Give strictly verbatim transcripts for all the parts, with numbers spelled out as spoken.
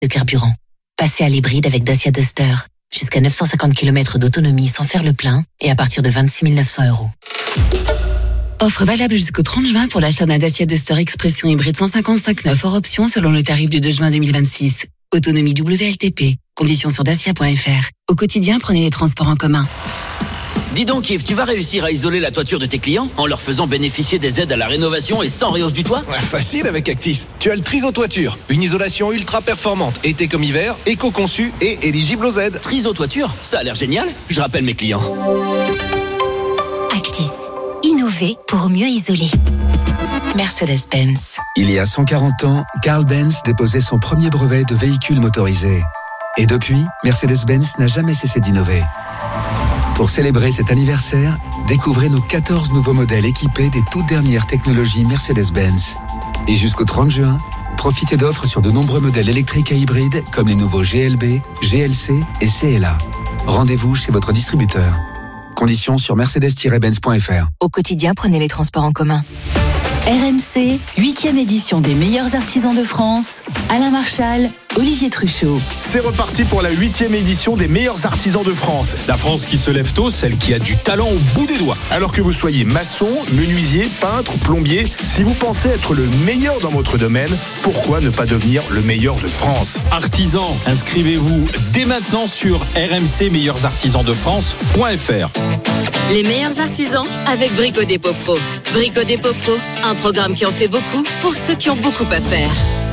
de carburant. Passez à l'hybride avec Dacia Duster. Jusqu'à neuf cent cinquante kilomètres d'autonomie sans faire le plein et à partir de vingt-six mille neuf cents euros. Offre valable jusqu'au trente juin pour l'achat d'un Dacia Duster Expression hybride cent cinquante-cinq neuf hors option selon le tarif du deux juin deux mille vingt-six. Autonomie W L T P. Conditions sur dacia point f r. Au quotidien, prenez les transports en commun. Dis donc Yves, tu vas réussir à isoler la toiture de tes clients en leur faisant bénéficier des aides à la rénovation et sans réhausse du toit ? Ouais, facile avec Actis. Tu as le Triso Toiture, une isolation ultra performante, été comme hiver, éco-conçue et éligible aux aides. Triso Toiture, ça a l'air génial. Je rappelle mes clients. Actis. Innover pour mieux isoler. Mercedes-Benz. Il y a cent quarante ans, Carl Benz déposait son premier brevet de véhicule motorisé. Et depuis, Mercedes-Benz n'a jamais cessé d'innover. Pour célébrer cet anniversaire, découvrez nos quatorze nouveaux modèles équipés des toutes dernières technologies Mercedes-Benz. Et jusqu'au trente juin, profitez d'offres sur de nombreux modèles électriques et hybrides comme les nouveaux G L B, G L C et C L A. Rendez-vous chez votre distributeur. Conditions sur mercedes tiret benz point f r. Au quotidien, prenez les transports en commun. R M C, huitième édition des meilleurs artisans de France. Alain Marchal, Olivier Truchot. C'est reparti pour la huitième édition des meilleurs artisans de France. La France qui se lève tôt, celle qui a du talent au bout des doigts. Alors que vous soyez maçon, menuisier, peintre, plombier, si vous pensez être le meilleur dans votre domaine, pourquoi ne pas devenir le meilleur de France ? Artisans, inscrivez-vous dès maintenant sur r m c meilleurs artisans de france point f r. Les meilleurs artisans avec Brico Dépôt Pro. Brico Dépôt Pro, un programme qui en fait beaucoup pour ceux qui ont beaucoup à faire.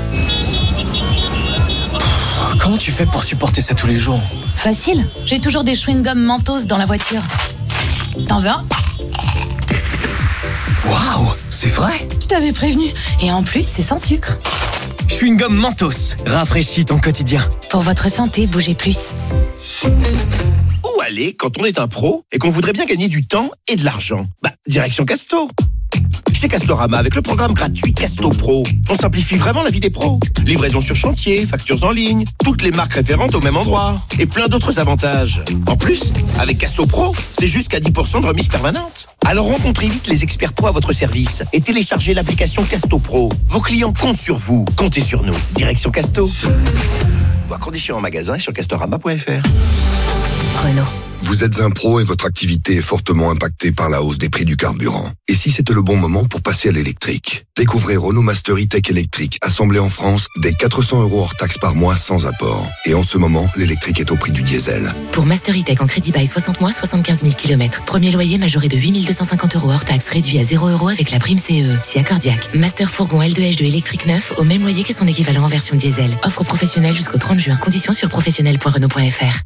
Comment tu fais pour supporter ça tous les jours ? Facile, j'ai toujours des chewing-gums Mentos dans la voiture. T'en veux un ? Waouh, c'est vrai ? Je t'avais prévenu. Et en plus, c'est sans sucre. Chewing-gum Mentos, rafraîchis ton quotidien. Pour votre santé, bougez plus. Où aller quand on est un pro et qu'on voudrait bien gagner du temps et de l'argent ? Bah, direction Casto. Chez Castorama, avec le programme gratuit Casto Pro, on simplifie vraiment la vie des pros. Livraison sur chantier, factures en ligne, toutes les marques référentes au même endroit et plein d'autres avantages. En plus, avec Casto Pro, c'est jusqu'à dix pour cent de remise permanente. Alors rencontrez vite les experts pro à votre service et téléchargez l'application Casto Pro. Vos clients comptent sur vous, comptez sur nous. Direction Casto. Voir conditions en magasin et sur castorama point f r. Renault. Vous êtes un pro et votre activité est fortement impactée par la hausse des prix du carburant. Et si c'était le bon moment pour passer à l'électrique ? Découvrez Renault Master E-Tech électrique, assemblé en France, dès quatre cents euros hors taxe par mois sans apport. Et en ce moment, l'électrique est au prix du diesel. Pour Master E-Tech en crédit bail soixante mois, soixante-quinze mille kilomètres. Premier loyer majoré de huit mille deux cent cinquante euros hors taxe, réduit à zéro euros avec la prime C E E. Si accordiaque. Master Fourgon L deux H deux électrique neuf au même loyer que son équivalent en version diesel. Offre professionnelle jusqu'au trente juin. Conditions sur professionnel point renault point f r.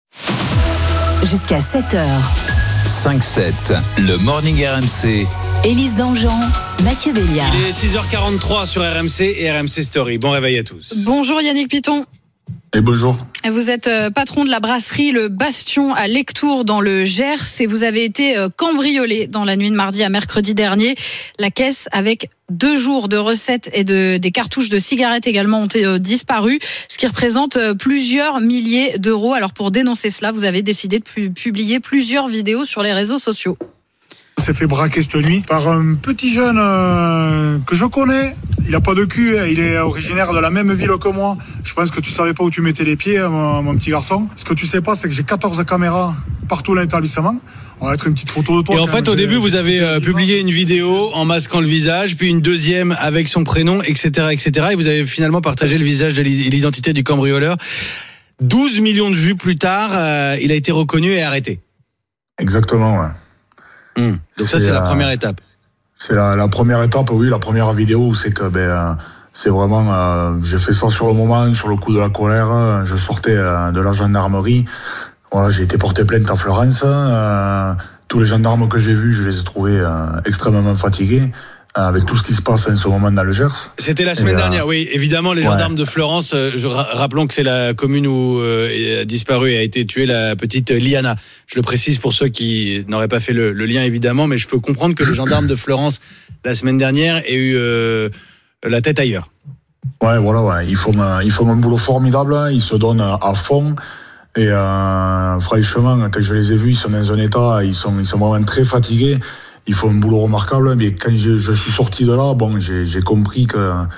Jusqu'à sept heures. cinq sept, le Morning R M C. Élise Dangean, Mathieu Béliard. Il est six heures quarante-trois sur R M C et R M C Story. Bon réveil à tous. Bonjour Yannick Piton. Et bonjour. Vous êtes patron de la brasserie Le Bastion à Lectoure dans le Gers et vous avez été cambriolé dans la nuit de mardi à mercredi dernier. La caisse avec deux jours de recettes et de, des cartouches de cigarettes également ont disparu, ce qui représente plusieurs milliers d'euros. Alors pour dénoncer cela, vous avez décidé de publier plusieurs vidéos sur les réseaux sociaux. On s'est fait braquer cette nuit par un petit jeune euh, que je connais. Il a pas de cul, il est originaire de la même ville que moi. Je pense que tu savais pas où tu mettais les pieds, mon, mon petit garçon. Ce que tu sais pas, c'est que j'ai quatorze caméras partout dans l'établissement. On va mettre une petite photo de toi. Et en fait, au début, vous avez euh, publié une vidéo en masquant le visage, puis une deuxième avec son prénom, et cetera, et cetera. Et vous avez finalement partagé le visage et l'identité du cambrioleur. douze millions de vues plus tard, euh, il a été reconnu et arrêté. Exactement, ouais. Mmh. Donc ça, c'est euh, la première étape. C'est la, la première étape, oui, la première vidéo où c'est que ben, c'est vraiment, euh, j'ai fait ça sur le moment, sur le coup de la colère. Je sortais euh, de la gendarmerie. Voilà, j'ai été porté plainte à Florence. Euh, tous les gendarmes que j'ai vus, je les ai trouvés euh, extrêmement fatigués. Avec tout ce qui se passe en ce moment dans le Gers. C'était la semaine et dernière, euh, oui. Évidemment, les gendarmes ouais. de Florence, euh, je, rappelons que c'est la commune où euh, a disparu et a été tuée la petite Liana. Je le précise pour ceux qui n'auraient pas fait le, le lien, évidemment, mais je peux comprendre que les gendarmes de Florence, la semaine dernière, aient eu euh, la tête ailleurs. Ouais, voilà, ouais. Ils font, ils font un boulot formidable, ils se donnent à fond. Et euh, franchement, quand je les ai vus, ils sont dans un état, ils sont, ils sont vraiment très fatigués. Ils font un boulot remarquable, mais quand je, je suis sorti de là, bon, j'ai, j'ai compris que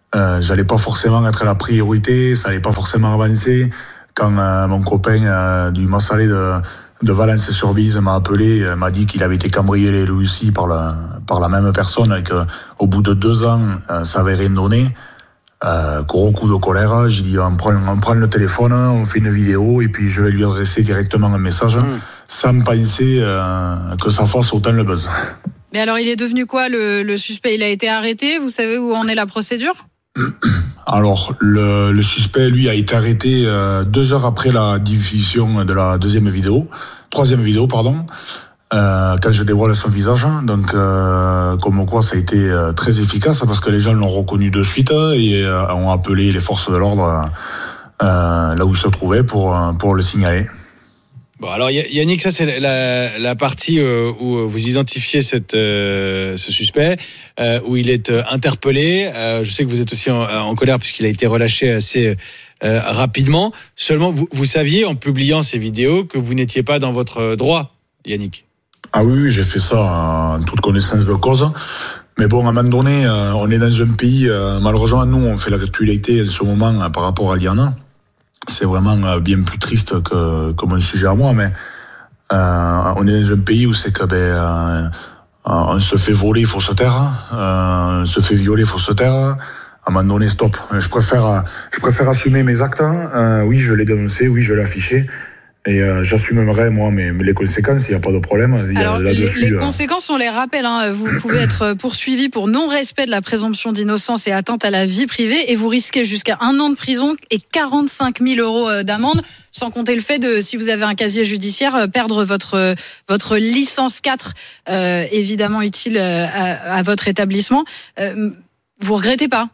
euh, j'allais pas forcément être la priorité, ça allait pas forcément avancer. Quand euh, mon copain euh, du Massalé de, de Valence-sur-Bise m'a appelé, euh, m'a dit qu'il avait été cambriolé lui aussi par la, par la même personne et qu'au bout de deux ans, euh, ça avait rien donné. Euh, gros coup de colère, j'ai dit on prend, on prend le téléphone, on fait une vidéo et puis je vais lui adresser directement un message mmh. sans penser euh, que ça fasse autant le buzz. Mais alors il est devenu quoi le, le suspect? Il a été arrêté? Vous savez où en est la procédure? Alors le, le suspect lui a été arrêté euh, deux heures après la diffusion de la deuxième vidéo, troisième vidéo pardon. Euh, quand je dévoile son visage, donc euh, comme quoi ça a été euh, très efficace parce que les gens l'ont reconnu de suite et euh, ont appelé les forces de l'ordre euh, là où il se trouvait pour pour le signaler. Bon alors Yannick, ça c'est la, la partie euh, où vous identifiez cette, euh, ce suspect, euh, où il est euh, interpellé. Euh, je sais que vous êtes aussi en, en colère puisqu'il a été relâché assez euh, rapidement. Seulement vous, vous saviez en publiant ces vidéos que vous n'étiez pas dans votre droit, Yannick. Ah oui, oui, j'ai fait ça en toute connaissance de cause. Mais bon, à un moment donné, euh, on est dans un pays, euh, malheureusement, nous, on fait l'actualité en ce moment euh, par rapport à Liana. C'est vraiment euh, bien plus triste que, que mon sujet à moi, mais euh, on est dans un pays où c'est que ben, euh, on se fait voler, il faut se taire, euh, on se fait violer, il faut se taire. À un moment donné, stop. Je préfère, je préfère assumer mes actes. Euh, oui, je l'ai dénoncé, oui, je l'ai affiché. Et euh, j'assumerai, moi, mais, mais les conséquences, il n'y a pas de problème. Il y a Alors, là-dessus, les, les euh... conséquences, on les rappelle. Hein, vous pouvez être poursuivi pour non-respect de la présomption d'innocence et atteinte à la vie privée. Et vous risquez jusqu'à un an de prison et quarante-cinq mille euros d'amende. Sans compter le fait de, si vous avez un casier judiciaire, perdre votre, votre licence quatre, euh, évidemment utile à, à votre établissement. Euh, vous regrettez pas?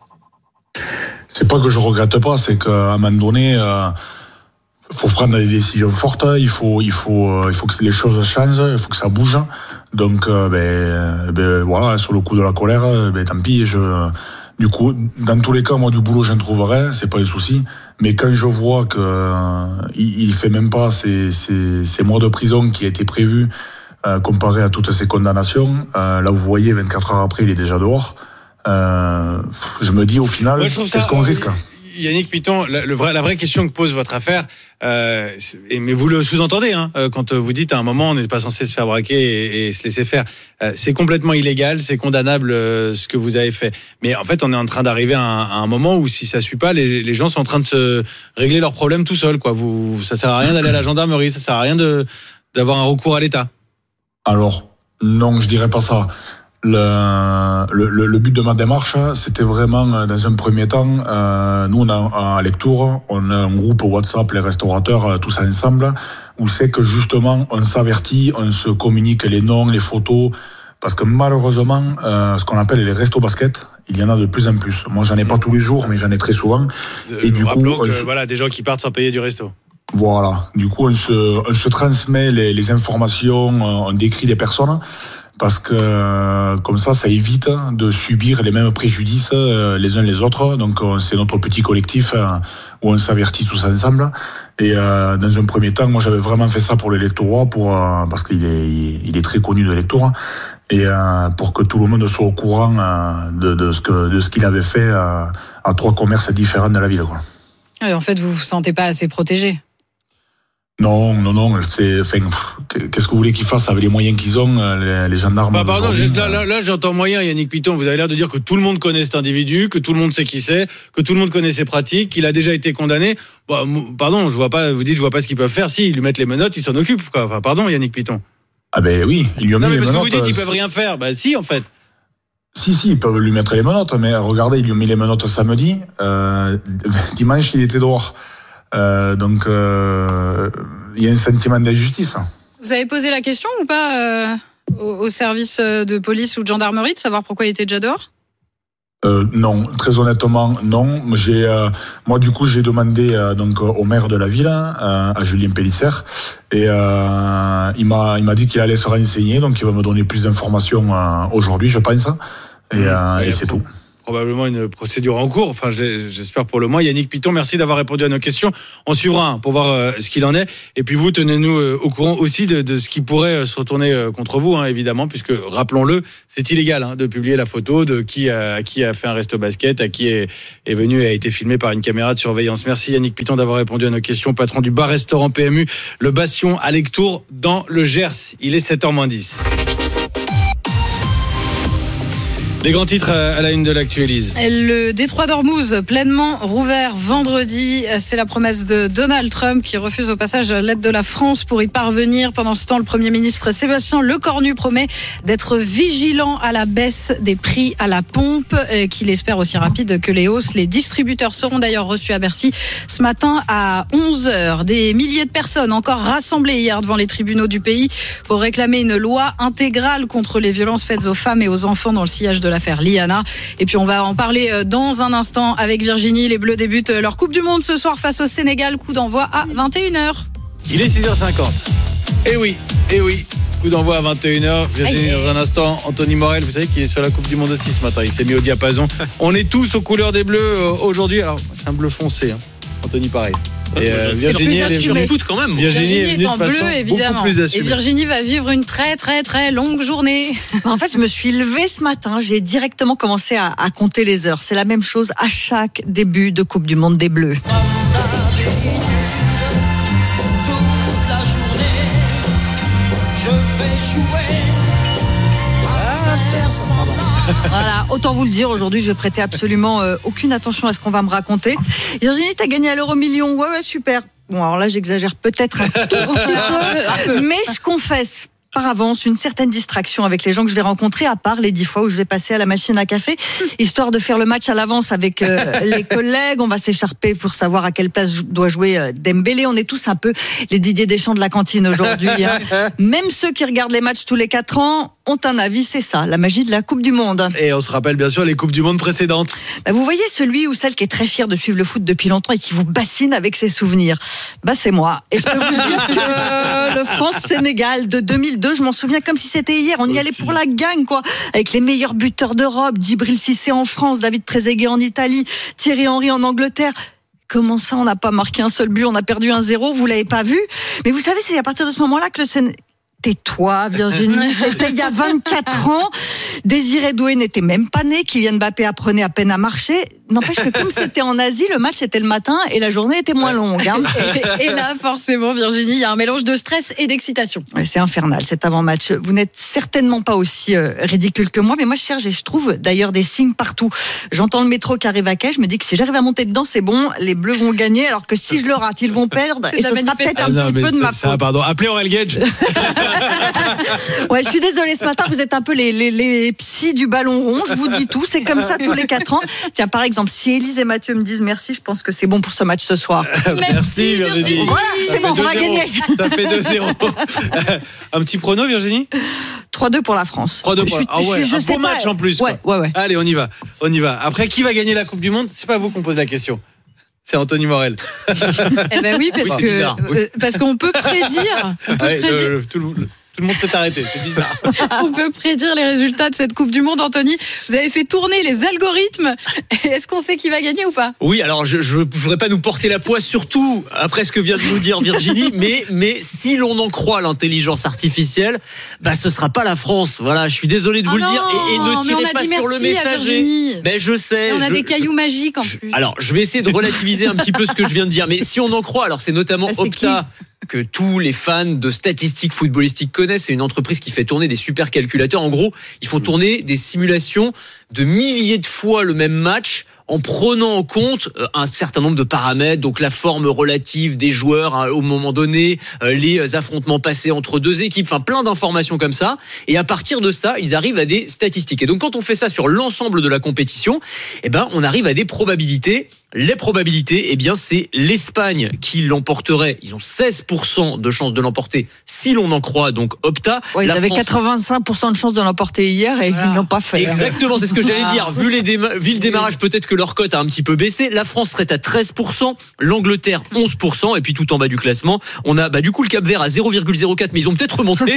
C'est pas que je regrette pas, c'est qu'à un moment donné... Euh... Il faut prendre des décisions fortes, il faut, il faut, il faut que les choses changent, il faut que ça bouge. Donc, euh, ben, ben, voilà, sur le coup de la colère, ben, tant pis. Je, du coup, dans tous les cas, moi, du boulot, j'en trouverai, c'est pas un souci. Mais quand je vois que euh, il, il fait même pas ces, ces, ces mois de prison qui a été prévu, euh, comparé à toutes ces condamnations, euh, là, vous voyez, vingt-quatre heures après, il est déjà dehors. Euh, je me dis, au final, ouais, qu'est-ce qu'on risque? Yannick Piton, la, le vrai, la vraie question que pose votre affaire, euh, et, mais vous le sous-entendez, hein, quand vous dites à un moment on n'est pas censé se faire braquer et, et se laisser faire, euh, c'est complètement illégal, c'est condamnable euh, ce que vous avez fait. Mais en fait, on est en train d'arriver à un, à un moment où si ça suit pas, les, les gens sont en train de se régler leurs problèmes tout seuls, quoi. Vous, ça sert à rien d'aller à la gendarmerie, ça sert à rien de d'avoir un recours à l'État. Alors non, je dirais pas ça. Le, le, le but de ma démarche, c'était vraiment, dans un premier temps, euh, nous, on a, à Lectoure, on a un groupe WhatsApp, les restaurateurs, tous ensemble, où c'est que justement, on s'avertit, on se communique les noms, les photos, parce que malheureusement, euh, ce qu'on appelle les restos basket, il y en a de plus en plus. Moi, j'en ai pas tous les jours, mais j'en ai très souvent. Et du coup, que, se... voilà, des gens qui partent sans payer du resto. Voilà. Du coup, on se, on se transmet les, les informations, on décrit les personnes. Parce que comme ça, ça évite de subir les mêmes préjudices les uns les autres. Donc c'est notre petit collectif où on s'avertit tous ensemble. Et euh, dans un premier temps, moi j'avais vraiment fait ça pour l'électorat, pour euh, parce qu'il est il est très connu de l'électorat, et euh, pour que tout le monde soit au courant euh, de, de ce que de ce qu'il avait fait euh, à trois commerces différents de la ville, quoi. Oui, en fait, vous vous sentez pas assez protégé. Non, non, non, c'est, enfin, qu'est-ce que vous voulez qu'ils fassent avec les moyens qu'ils ont, les, les gendarmes? Bah, pardon, juste là, là, là, j'entends moyen, Yannick Piton, vous avez l'air de dire que tout le monde connaît cet individu, que tout le monde sait qui c'est, que tout le monde connaît ses pratiques, qu'il a déjà été condamné. Bah, pardon, je vois pas, vous dites, je vois pas ce qu'ils peuvent faire. Si, ils lui mettent les menottes, ils s'en occupent, quoi. Enfin, pardon, Yannick Piton. Ah ben oui, ils lui ont non, mis mais les parce menottes. que vous dites, ils peuvent rien faire. Bah si, en fait. Si, si, ils peuvent lui mettre les menottes, mais regardez, ils lui ont mis les menottes samedi, euh, dimanche, il était dehors. Euh, donc, euh, il y a un sentiment d'injustice. Vous avez posé la question ou pas euh, au, au service de police ou de gendarmerie de savoir pourquoi il était déjà dehors? Euh, non, très honnêtement, non. J'ai, euh, moi, du coup, j'ai demandé euh, donc au maire de la ville, euh, à Julien Pélissère, et euh, il m'a, il m'a dit qu'il allait se renseigner, donc il va me donner plus d'informations euh, aujourd'hui, je pense, et, euh, et c'est tout. probablement une procédure en cours. Enfin, j'espère pour le moins. Yannick Piton, merci d'avoir répondu à nos questions. On suivra hein, pour voir euh, ce qu'il en est. Et puis vous, tenez-nous euh, au courant aussi de, de ce qui pourrait euh, se retourner euh, contre vous, hein, évidemment, puisque, rappelons-le, c'est illégal hein, de publier la photo de qui a, qui a fait un resto basket, à qui est, est venu et a été filmé par une caméra de surveillance. Merci Yannick Piton d'avoir répondu à nos questions. Patron du bar-restaurant P M U, le Bastion à Lectoure, dans le Gers. Il est sept heures moins dix. Les grands titres à la une de l'actu, Élise. Le détroit d'Ormuz, pleinement rouvert vendredi. C'est la promesse de Donald Trump qui refuse au passage l'aide de la France pour y parvenir. Pendant ce temps, le Premier ministre Sébastien Lecornu promet d'être vigilant à la baisse des prix à la pompe, qu'il espère aussi rapide que les hausses. Les distributeurs seront d'ailleurs reçus à Bercy ce matin à onze heures. Des milliers de personnes encore rassemblées hier devant les tribunaux du pays pour réclamer une loi intégrale contre les violences faites aux femmes et aux enfants dans le sillage de l'affaire Liana. Et puis on va en parler dans un instant avec Virginie. Les Bleus débutent leur Coupe du Monde ce soir face au Sénégal. Coup d'envoi à vingt et une heures. Il est six heures cinquante. Et oui, et oui. Coup d'envoi à vingt et une heures. Virginie, dans un instant, Anthony Morel, vous savez qu'il est sur la Coupe du Monde aussi ce matin. Il s'est mis au diapason. On est tous aux couleurs des Bleus aujourd'hui. Alors, c'est un bleu foncé. Hein. Anthony, pareil. Et euh, Virginie, elle est Virginie quand même. Virginie, Virginie est, est en bleu, évidemment. Et Virginie va vivre une très, très, très longue journée. En fait, je me suis levée ce matin. J'ai directement commencé à, à compter les heures. C'est la même chose à chaque début de Coupe du Monde des Bleus. Voilà, autant vous le dire, aujourd'hui je prêtais absolument euh, aucune attention à ce qu'on va me raconter. Virginie, t'as gagné à l'euro million. Ouais, ouais, super. Bon, alors là, j'exagère peut-être un tout petit peu, mais je confesse par avance une certaine distraction avec les gens que je vais rencontrer, à part les dix fois où je vais passer à la machine à café, histoire de faire le match à l'avance avec euh, les collègues. On va s'écharper pour savoir à quelle place doit jouer euh, Dembélé. On est tous un peu les Didier Deschamps de la cantine aujourd'hui. Hein. Même ceux qui regardent les matchs tous les quatre ans ont un avis, c'est ça, la magie de la Coupe du Monde. Et on se rappelle bien sûr les Coupes du Monde précédentes. Bah, vous voyez celui ou celle qui est très fier de suivre le foot depuis longtemps et qui vous bassine avec ses souvenirs. Bah c'est moi. Et je peux vous dire que le France-Sénégal de deux mille deux, je m'en souviens comme si c'était hier. On y allait pour la gagne, quoi. Avec les meilleurs buteurs d'Europe, Djibril Cissé en France, David Trezeguet en Italie, Thierry Henry en Angleterre. Comment ça, on n'a pas marqué un seul but, on a perdu un zéro, vous l'avez pas vu? Mais vous savez, c'est à partir de ce moment-là que le Sénégal... Tais-toi, Virginie, c'était il y a vingt-quatre ans. Désiré Doué n'était même pas né. Kylian Mbappé apprenait à peine à marcher. N'empêche que comme c'était en Asie, le match était le matin et la journée était moins longue. Hein. Et, et là, forcément, Virginie, il y a un mélange de stress et d'excitation. Ouais, c'est infernal cet avant-match. Vous n'êtes certainement pas aussi euh, ridicule que moi, mais moi je cherche et je trouve d'ailleurs des signes partout. J'entends le métro qui arrive à quai, je me dis que si j'arrive à monter dedans, c'est bon, les Bleus vont gagner, alors que si je le rate, ils vont perdre. C'est et ce sera peut-être un ah non, petit peu de ma faute. Ça, pardon, appelez Aurel Gage. Ouais, je suis désolée, ce matin, vous êtes un peu les, les, les psys du ballon rond, je vous dis tout, c'est comme ça tous les quatre ans. Tiens, par exemple, si Élise et Mathieu me disent merci, je pense que c'est bon pour ce match ce soir. Merci, Virginie. Voilà, c'est bon, on va gagner. Ça fait deux zéro. Un petit prono, Virginie? trois deux pour la France. trois deux pour la France. Ah ouais, je, je un beau match pas. En plus. Ouais, quoi. ouais, ouais. Allez, on y va. On y va. Après, qui va gagner la Coupe du Monde? C'est pas vous qu'on pose la question. C'est Anthony Morel. Eh ben oui, parce oui, que oui. euh, parce qu'on peut prédire. On peut ouais, prédire. Le, le, tout le... Tout le monde s'est arrêté, c'est bizarre. On peut prédire les résultats de cette Coupe du Monde, Anthony. Vous avez fait tourner les algorithmes. Est-ce qu'on sait qui va gagner ou pas? Oui, alors je ne voudrais pas nous porter la poisse, surtout après ce que vient de nous dire Virginie, mais, mais si l'on en croit l'intelligence artificielle, bah, ce ne sera pas la France. Voilà, je suis désolé de vous oh le dire. Et, et ne tirez pas sur le messager. Mais je sais. Et on a je, des cailloux magiques en je, plus. Alors, je vais essayer de relativiser un petit peu ce que je viens de dire. Mais si on en croit, alors c'est notamment bah, c'est Opta. Qui que tous les fans de statistiques footballistiques connaissent. C'est une entreprise qui fait tourner des super calculateurs. En gros, ils font tourner des simulations de milliers de fois le même match en prenant en compte un certain nombre de paramètres, donc la forme relative des joueurs hein, au moment donné, euh, les affrontements passés entre deux équipes, enfin plein d'informations comme ça. Et à partir de ça, ils arrivent à des statistiques. Et donc quand on fait ça sur l'ensemble de la compétition, eh ben on arrive à des probabilités Les probabilités, eh bien, c'est l'Espagne qui l'emporterait. Ils ont seize pour cent de chances de l'emporter si l'on en croit donc Opta. Ouais, ils La avaient France... quatre-vingt-cinq pour cent de chances de l'emporter hier et voilà. Ils n'ont pas fait. Exactement, c'est ce que j'allais dire. Vu, les déma... Vu le démarrage, peut-être que leur cote a un petit peu baissé. La France serait à treize pour cent, l'Angleterre onze pour cent, et puis tout en bas du classement, on a bah, du coup le Cap-Vert à zéro virgule zéro quatre, mais ils ont peut-être remonté.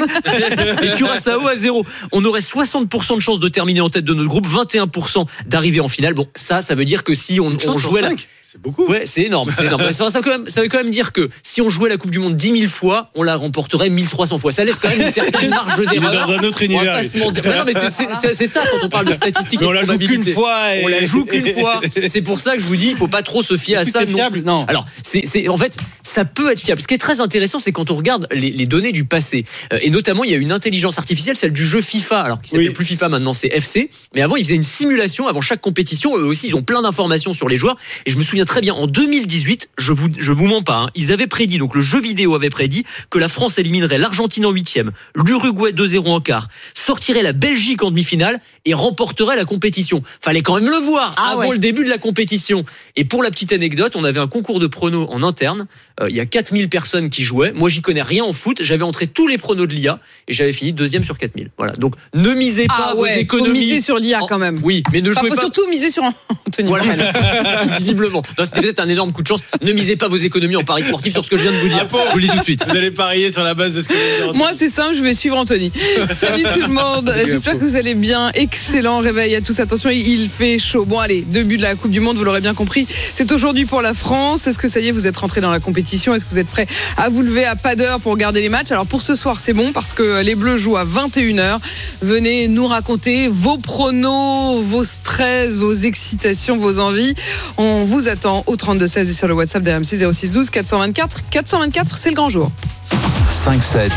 Et Curaçao à zéro. On aurait soixante pour cent de chances de terminer en tête de notre groupe, vingt et un pour cent d'arriver en finale. Bon, ça, ça veut dire que si on, on jouait la... C'est beaucoup. Ouais, c'est énorme. C'est énorme. Ça, ça, veut quand même, ça veut quand même dire que si on jouait la Coupe du Monde dix mille fois, on la remporterait mille trois cents fois. Ça laisse quand même une certaine marge d'erreur. Il est dans un autre univers. Non, mais c'est, c'est, c'est, c'est ça quand on parle de statistiques. Mais on la joue qu'une fois. Et... On la joue qu'une fois. C'est pour ça que je vous dis, il faut pas trop se fier à ça. C'est fiable, non. Alors, c'est, c'est, en fait, ça peut être fiable. Ce qui est très intéressant, c'est quand on regarde les, les données du passé. Euh, et notamment, il y a une intelligence artificielle, celle du jeu FIFA. Alors, qui s'appelle oui. plus FIFA maintenant, c'est F C. Mais avant, ils faisaient une simulation avant chaque compétition. Eux aussi, ils ont plein d'informations sur les joueurs. Et je me souviens très bien, en deux mille dix-huit, je vous, je vous mens pas, hein, ils avaient prédit, donc le jeu vidéo avait prédit que la France éliminerait l'Argentine en huitième, l'Uruguay deux zéro en quart, sortirait la Belgique en demi-finale et remporterait la compétition. Fallait quand même le voir ah avant ouais. le début de la compétition. Et pour la petite anecdote, on avait un concours de pronos en interne. Euh, il y a quatre mille personnes qui jouaient. Moi, j'y connais rien en foot. J'avais entré tous les pronos de l'I A et j'avais fini deuxième sur quatre mille. Voilà. Donc, ne misez pas ah vos ouais, économies. Faut miser sur l'I A quand même. Oui, mais ne enfin, jouez faut pas. Faut surtout miser sur Anthony. Voilà. Visiblement. Non, c'était peut-être un énorme coup de chance. Ne misez pas vos économies en paris sportif sur ce que je viens de vous dire. Je vous le dis tout de suite. Vous allez parier sur la base de ce que vous Moi, c'est simple, je vais suivre Anthony. Salut tout le monde. J'espère que vous allez bien. Excellent réveil à tous. Attention, il fait chaud. Bon, allez, début de la Coupe du Monde, vous l'aurez bien compris. C'est aujourd'hui pour la France. Est-ce que ça y est, vous êtes rentrés dans la compétition? Est-ce que vous êtes prêts à vous lever à pas d'heure pour regarder les matchs? Alors, pour ce soir, c'est bon parce que les Bleus jouent à vingt et une heures. Venez nous raconter vos pronos, vos stress, vos excitations, vos envies. On vous attend au trente-deux seize et sur le WhatsApp de R M C zéro six douze quatre cent vingt-quatre. quatre cent vingt-quatre, c'est le grand jour. cinq sept,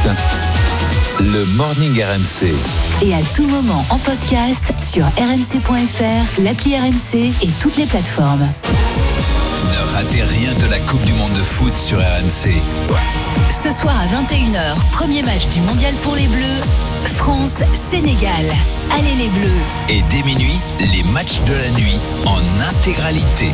le Morning R M C. Et à tout moment en podcast sur r m c point f r, l'appli R M C et toutes les plateformes. Ne ratez rien de la Coupe du Monde de foot sur R M C. Ce soir à vingt et une heures, premier match du Mondial pour les Bleus, France-Sénégal. Allez les Bleus. Et dès minuit, les matchs de la nuit en intégralité.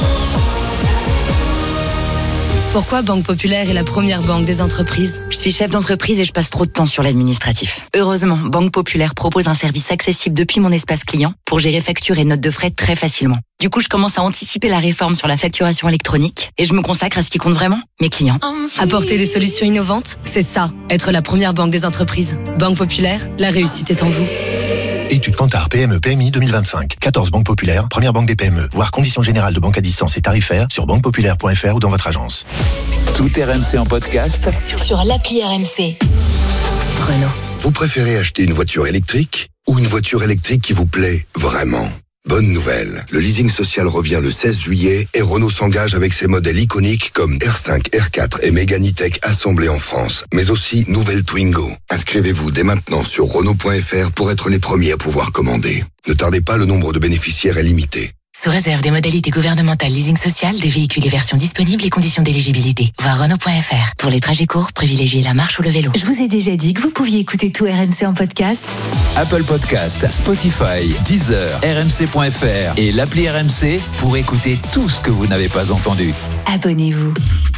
Pourquoi Banque Populaire est la première banque des entreprises? Je suis chef d'entreprise et je passe trop de temps sur l'administratif. Heureusement, Banque Populaire propose un service accessible depuis mon espace client pour gérer factures et notes de frais très facilement. Du coup, je commence à anticiper la réforme sur la facturation électronique et je me consacre à ce qui compte vraiment, mes clients. Apporter des solutions innovantes, c'est ça, être la première banque des entreprises. Banque Populaire, la réussite est en vous. Étude Kantar P M E P M I deux mille vingt-cinq. quatorze banques populaires, première banque des P M E. Voir conditions générales de banque à distance et tarifaires sur banque populaire point f r ou dans votre agence. Tout R M C en podcast sur l'appli R M C. Renault. Vous préférez acheter une voiture électrique ou une voiture électrique qui vous plaît vraiment? Bonne nouvelle, le leasing social revient le seize juillet et Renault s'engage avec ses modèles iconiques comme R cinq, R quatre et Mégane E-Tech assemblés en France, mais aussi nouvelle Twingo. Inscrivez-vous dès maintenant sur Renault point f r pour être les premiers à pouvoir commander. Ne tardez pas, le nombre de bénéficiaires est limité. Sous réserve des modalités gouvernementales leasing social, des véhicules et versions disponibles et conditions d'éligibilité. Voir Renault point f r. Pour les trajets courts, privilégiez la marche ou le vélo. Je vous ai déjà dit que vous pouviez écouter tout R M C en podcast. Apple Podcast, Spotify, Deezer, R M C point f r et l'appli R M C pour écouter tout ce que vous n'avez pas entendu. Abonnez-vous.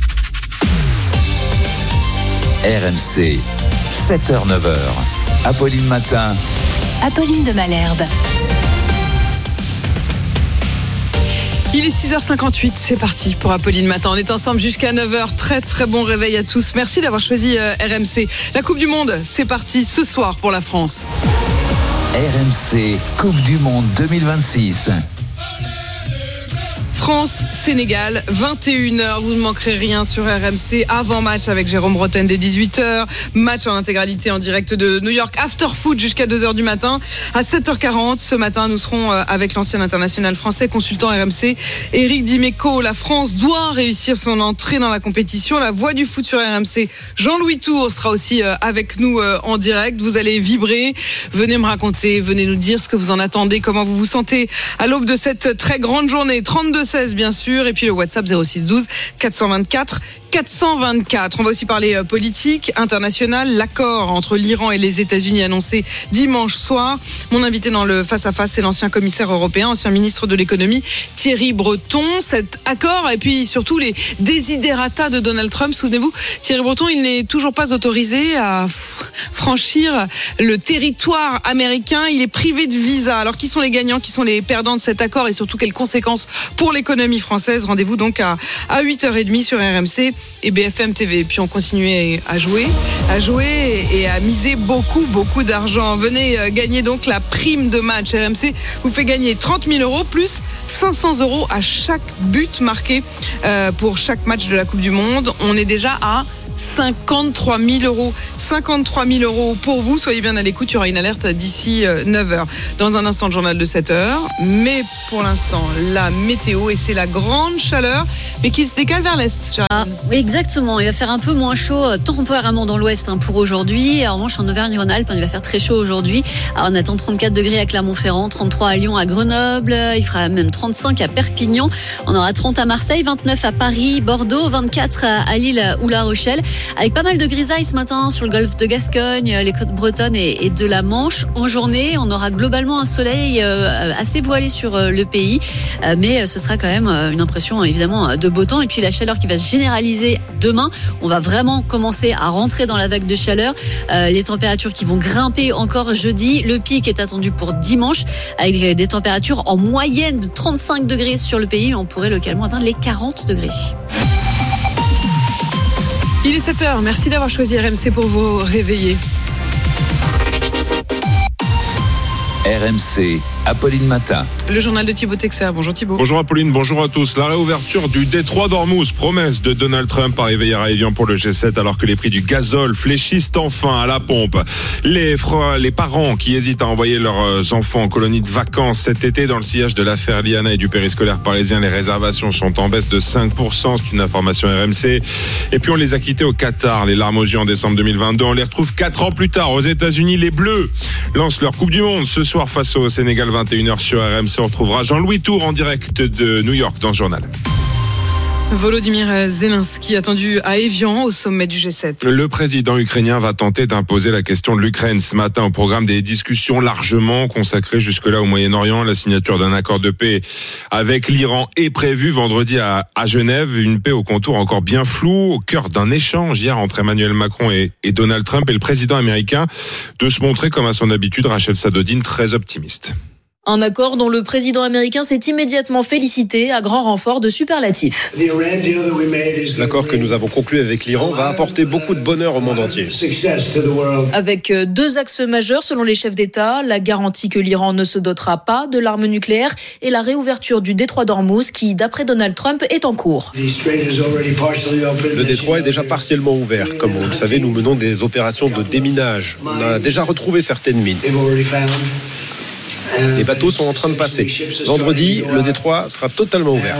R M C, sept heures neuf heures. Apolline Matin. Apolline de Malherbe. Il est six heures cinquante-huit, c'est parti pour Apolline Matin. On est ensemble jusqu'à neuf heures. Très très bon réveil à tous. Merci d'avoir choisi euh, R M C. La Coupe du Monde, c'est parti ce soir pour la France. R M C, Coupe du Monde deux mille vingt-six. France-Sénégal, vingt et une heures, vous ne manquerez rien sur R M C, avant match avec Jérôme Roten dès dix-huit heures, match en intégralité en direct de New York, after foot jusqu'à deux heures du matin. À sept heures quarante, ce matin, nous serons avec l'ancien international français, consultant R M C, Éric Dimeco. La France doit réussir son entrée dans la compétition. La voix du foot sur R M C, Jean-Louis Tour sera aussi avec nous en direct. Vous allez vibrer, venez me raconter, venez nous dire ce que vous en attendez, comment vous vous sentez à l'aube de cette très grande journée. trente-deux seize bien sûr, et puis le WhatsApp zéro six douze quatre cent vingt-quatre quatre cent vingt-quatre. On va aussi parler politique internationale. L'accord entre l'Iran et les États-Unis annoncé dimanche soir. Mon invité dans le face-à-face, c'est l'ancien commissaire européen, ancien ministre de l'économie, Thierry Breton. Cet accord et puis surtout les desiderata de Donald Trump. Souvenez-vous, Thierry Breton, il n'est toujours pas autorisé à franchir le territoire américain. Il est privé de visa. Alors qui sont les gagnants, qui sont les perdants de cet accord et surtout quelles conséquences pour l'économie française? Rendez-vous donc à, à huit heures trente sur R M C et B F M T V. Et puis on continue à jouer, à jouer et à miser beaucoup, beaucoup d'argent. Venez gagner donc la prime de match. R M C vous fait gagner trente mille euros plus cinq cents euros à chaque but marqué euh, pour chaque match de la Coupe du Monde. On est déjà à cinquante-trois mille euros. cinquante-trois mille euros pour vous. Soyez bien à l'écoute. Il y aura une alerte d'ici neuf heures. Dans un instant, le journal de sept heures. Mais pour l'instant, la météo et c'est la grande chaleur, mais qui se décale vers l'est. Ah, oui, exactement. Il va faire un peu moins chaud temporairement dans l'ouest hein, pour aujourd'hui. En revanche, en Auvergne-Rhône-Alpes, il va faire très chaud aujourd'hui. Alors, on attend trente-quatre degrés à Clermont-Ferrand, trente-trois à Lyon, à Grenoble. Il fera même trente-cinq à Perpignan. On aura trente à Marseille, vingt-neuf à Paris, Bordeaux, vingt-quatre à Lille ou La Rochelle. Avec pas mal de grisailles ce matin sur le golfe de Gascogne, les côtes bretonnes et de la Manche. En journée, on aura globalement un soleil assez voilé sur le pays, mais ce sera quand même une impression évidemment de beau temps. Et puis la chaleur qui va se généraliser demain. On va vraiment commencer à rentrer dans la vague de chaleur. Les températures qui vont grimper encore jeudi. Le pic est attendu pour dimanche avec des températures en moyenne de trente-cinq degrés sur le pays. On pourrait localement atteindre les quarante degrés. Il est sept heures, merci d'avoir choisi R M C pour vous réveiller. R M C, Apolline Matin. Le journal de Thibaut Texer. Bonjour Thibaut. Bonjour Apolline, bonjour à tous. La réouverture du détroit d'Ormuz, promesse de Donald Trump arrivé hier à Évian pour le G sept alors que les prix du gazole fléchissent enfin à la pompe. Les, les parents qui hésitent à envoyer leurs enfants en colonie de vacances cet été dans le sillage de l'affaire Liana et du périscolaire parisien, les réservations sont en baisse de cinq pour cent. C'est une information R M C. Et puis on les a quittés au Qatar, les larmes aux yeux en décembre deux mille vingt-deux. On les retrouve quatre ans plus tard aux États-Unis. Les Bleus lancent leur Coupe du Monde ce soir face au Sénégal, vingt et une heures sur R M C. On retrouvera Jean-Louis Tour en direct de New York dans ce journal. Volodymyr Zelensky attendu à Évian au sommet du G sept. Le président ukrainien va tenter d'imposer la question de l'Ukraine ce matin au programme des discussions largement consacrées jusque-là au Moyen-Orient. La signature d'un accord de paix avec l'Iran est prévue vendredi à, à Genève. Une paix au contour encore bien flou, au cœur d'un échange hier entre Emmanuel Macron et, et Donald Trump et le président américain de se montrer comme à son habitude, Rachel Sadodine, très optimiste. Un accord dont le président américain s'est immédiatement félicité à grand renfort de superlatifs. L'accord que nous avons conclu avec l'Iran va apporter beaucoup de bonheur au monde entier. Avec deux axes majeurs selon les chefs d'État, la garantie que l'Iran ne se dotera pas de l'arme nucléaire et la réouverture du détroit d'Ormuz qui, d'après Donald Trump, est en cours. Le détroit est déjà partiellement ouvert. Comme vous le savez, nous menons des opérations de déminage. On a déjà retrouvé certaines mines. Les bateaux sont en train de passer. Vendredi, le détroit sera totalement ouvert.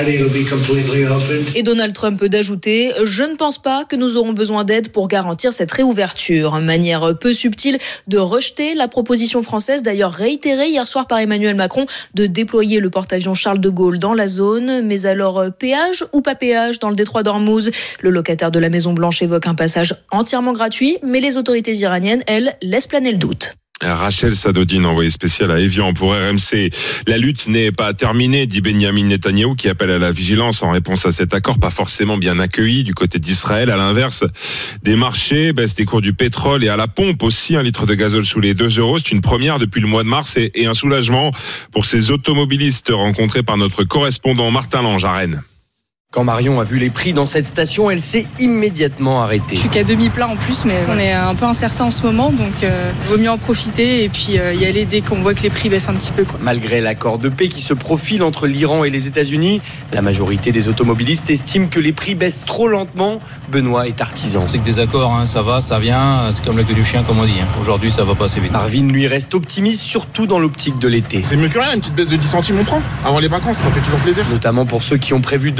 Et Donald Trump peut d'ajouter « Je ne pense pas que nous aurons besoin d'aide pour garantir cette réouverture ». Une manière peu subtile de rejeter la proposition française, d'ailleurs réitérée hier soir par Emmanuel Macron, de déployer le porte-avions Charles de Gaulle dans la zone. Mais alors, péage ou pas péage dans le détroit d'Ormuz? Le locataire de la Maison-Blanche évoque un passage entièrement gratuit, mais les autorités iraniennes, elles, laissent planer le doute. Rachel Sadodine, envoyée spéciale à Évian pour R M C. La lutte n'est pas terminée, dit Benyamin Netanyahou, qui appelle à la vigilance en réponse à cet accord, pas forcément bien accueilli du côté d'Israël. À l'inverse, des marchés, baisse des cours du pétrole et à la pompe aussi, un litre de gazole sous les deux euros. C'est une première depuis le mois de mars et, et un soulagement pour ces automobilistes rencontrés par notre correspondant Martin Lange à Rennes. Quand Marion a vu les prix dans cette station, elle s'est immédiatement arrêtée. Je suis qu'à demi-plat en plus, mais on est un peu incertain en ce moment, donc euh, vaut mieux en profiter et puis euh, y aller dès qu'on voit que les prix baissent un petit peu, quoi. Malgré l'accord de paix qui se profile entre l'Iran et les États-Unis, la majorité des automobilistes estiment que les prix baissent trop lentement. Benoît est artisan. C'est que des accords, hein, ça va, ça vient, c'est comme la queue du chien, comme on dit. Hein. Aujourd'hui, ça va pas assez vite. Marvin, lui, reste optimiste, surtout dans l'optique de l'été. C'est mieux que rien, une petite baisse de dix centimes, on prend. Avant les vacances, ça fait toujours plaisir. Notamment pour ceux qui ont prévu de longs trajets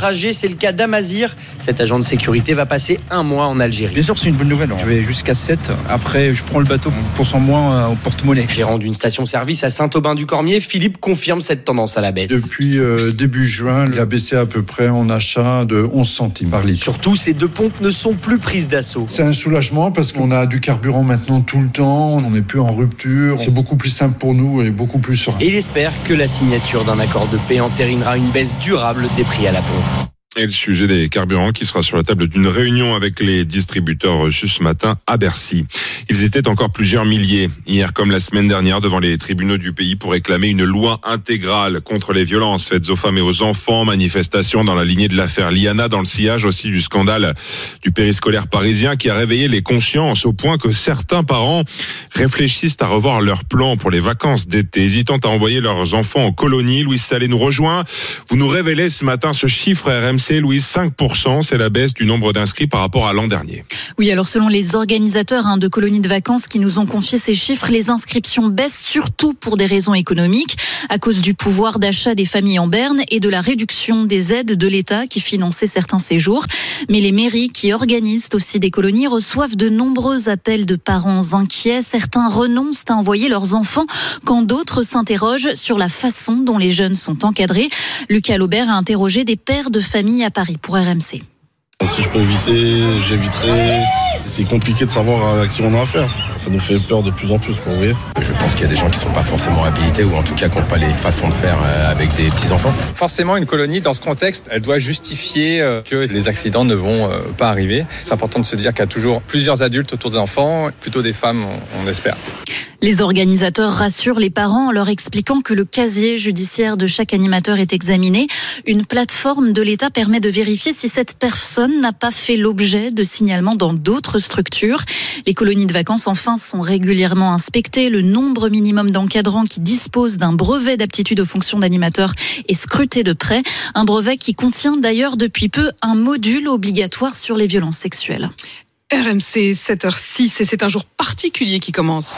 trajet. C'est le cas d'Amazir. Cet agent de sécurité va passer un mois en Algérie. Bien sûr, c'est une bonne nouvelle. Je vais jusqu'à sept. Après, je prends le bateau pour cent moins au porte-monnaie. Gérant d'une station-service à Saint-Aubin-du-Cormier, Philippe confirme cette tendance à la baisse. Depuis euh, début juin, il a baissé à peu près en achat de onze centimes par litre. Surtout, ces deux pompes ne sont plus prises d'assaut. C'est un soulagement parce qu'on a du carburant maintenant tout le temps. On n'est plus en rupture. C'est beaucoup plus simple pour nous et beaucoup plus serein. Et il espère que la signature d'un accord de paix entérinera une baisse durable des prix à la pompe. Et le sujet des carburants qui sera sur la table d'une réunion avec les distributeurs reçus ce matin à Bercy. Ils étaient encore plusieurs milliers, hier comme la semaine dernière, devant les tribunaux du pays pour réclamer une loi intégrale contre les violences faites aux femmes et aux enfants. Manifestation dans la lignée de l'affaire Liana, dans le sillage aussi du scandale du périscolaire parisien qui a réveillé les consciences au point que certains parents réfléchissent à revoir leurs plans pour les vacances d'été, hésitant à envoyer leurs enfants en colonie. Louise Salé nous rejoint. Vous nous révélez ce matin ce chiffre R M C, Louise, cinq pour cent, c'est la baisse du nombre d'inscrits par rapport à l'an dernier. Oui, alors selon les organisateurs hein, de colonies de vacances qui nous ont confié ces chiffres, les inscriptions baissent surtout pour des raisons économiques, à cause du pouvoir d'achat des familles en berne et de la réduction des aides de l'État qui finançaient certains séjours. Mais les mairies qui organisent aussi des colonies reçoivent de nombreux appels de parents inquiets. Certains renoncent à envoyer leurs enfants quand d'autres s'interrogent sur la façon dont les jeunes sont encadrés. Lucas Laubert a interrogé des pères de famille à Paris pour R M C. Si je peux éviter, j'éviterai. C'est compliqué de savoir à qui on a affaire. Ça nous fait peur de plus en plus, vous voyez. Je pense qu'il y a des gens qui ne sont pas forcément habilités ou en tout cas qui n'ont pas les façons de faire avec des petits-enfants. Forcément, une colonie, dans ce contexte, elle doit justifier que les accidents ne vont pas arriver. C'est important de se dire qu'il y a toujours plusieurs adultes autour des enfants, plutôt des femmes, on espère. Les organisateurs rassurent les parents en leur expliquant que le casier judiciaire de chaque animateur est examiné. Une plateforme de l'État permet de vérifier si cette personne n'a pas fait l'objet de signalements dans d'autres structures. Les colonies de vacances, enfin, sont régulièrement inspectées. Le nombre minimum d'encadrants qui disposent d'un brevet d'aptitude aux fonctions d'animateur est scruté de près. Un brevet qui contient d'ailleurs depuis peu un module obligatoire sur les violences sexuelles. R M C, sept heures six, et c'est un jour particulier qui commence.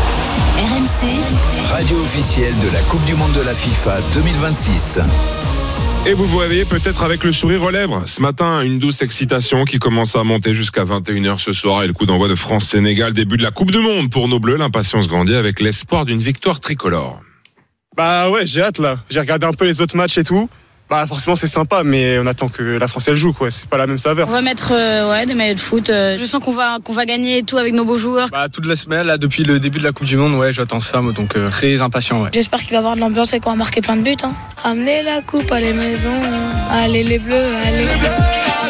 R M C, radio officielle de la Coupe du Monde de la FIFA deux mille vingt-six. Et vous vous réveillez peut-être avec le sourire aux lèvres. Ce matin, une douce excitation qui commence à monter jusqu'à vingt et une heures ce soir. Et le coup d'envoi de France-Sénégal, début de la Coupe du Monde pour nos Bleus. L'impatience grandit avec l'espoir d'une victoire tricolore. Bah ouais, j'ai hâte là. J'ai regardé un peu les autres matchs et tout. Bah forcément c'est sympa, mais on attend que la France elle joue quoi. C'est pas la même saveur. On va mettre euh, ouais des maillots de foot. Euh, je sens qu'on va qu'on va gagner et tout avec nos beaux joueurs. Bah toute la semaine là depuis le début de la Coupe du Monde, ouais j'attends ça donc euh, très impatient ouais. J'espère qu'il va y avoir de l'ambiance et qu'on va marquer plein de buts. Hein. Ramener la coupe à les maisons, allez les Bleus, allez les Bleus.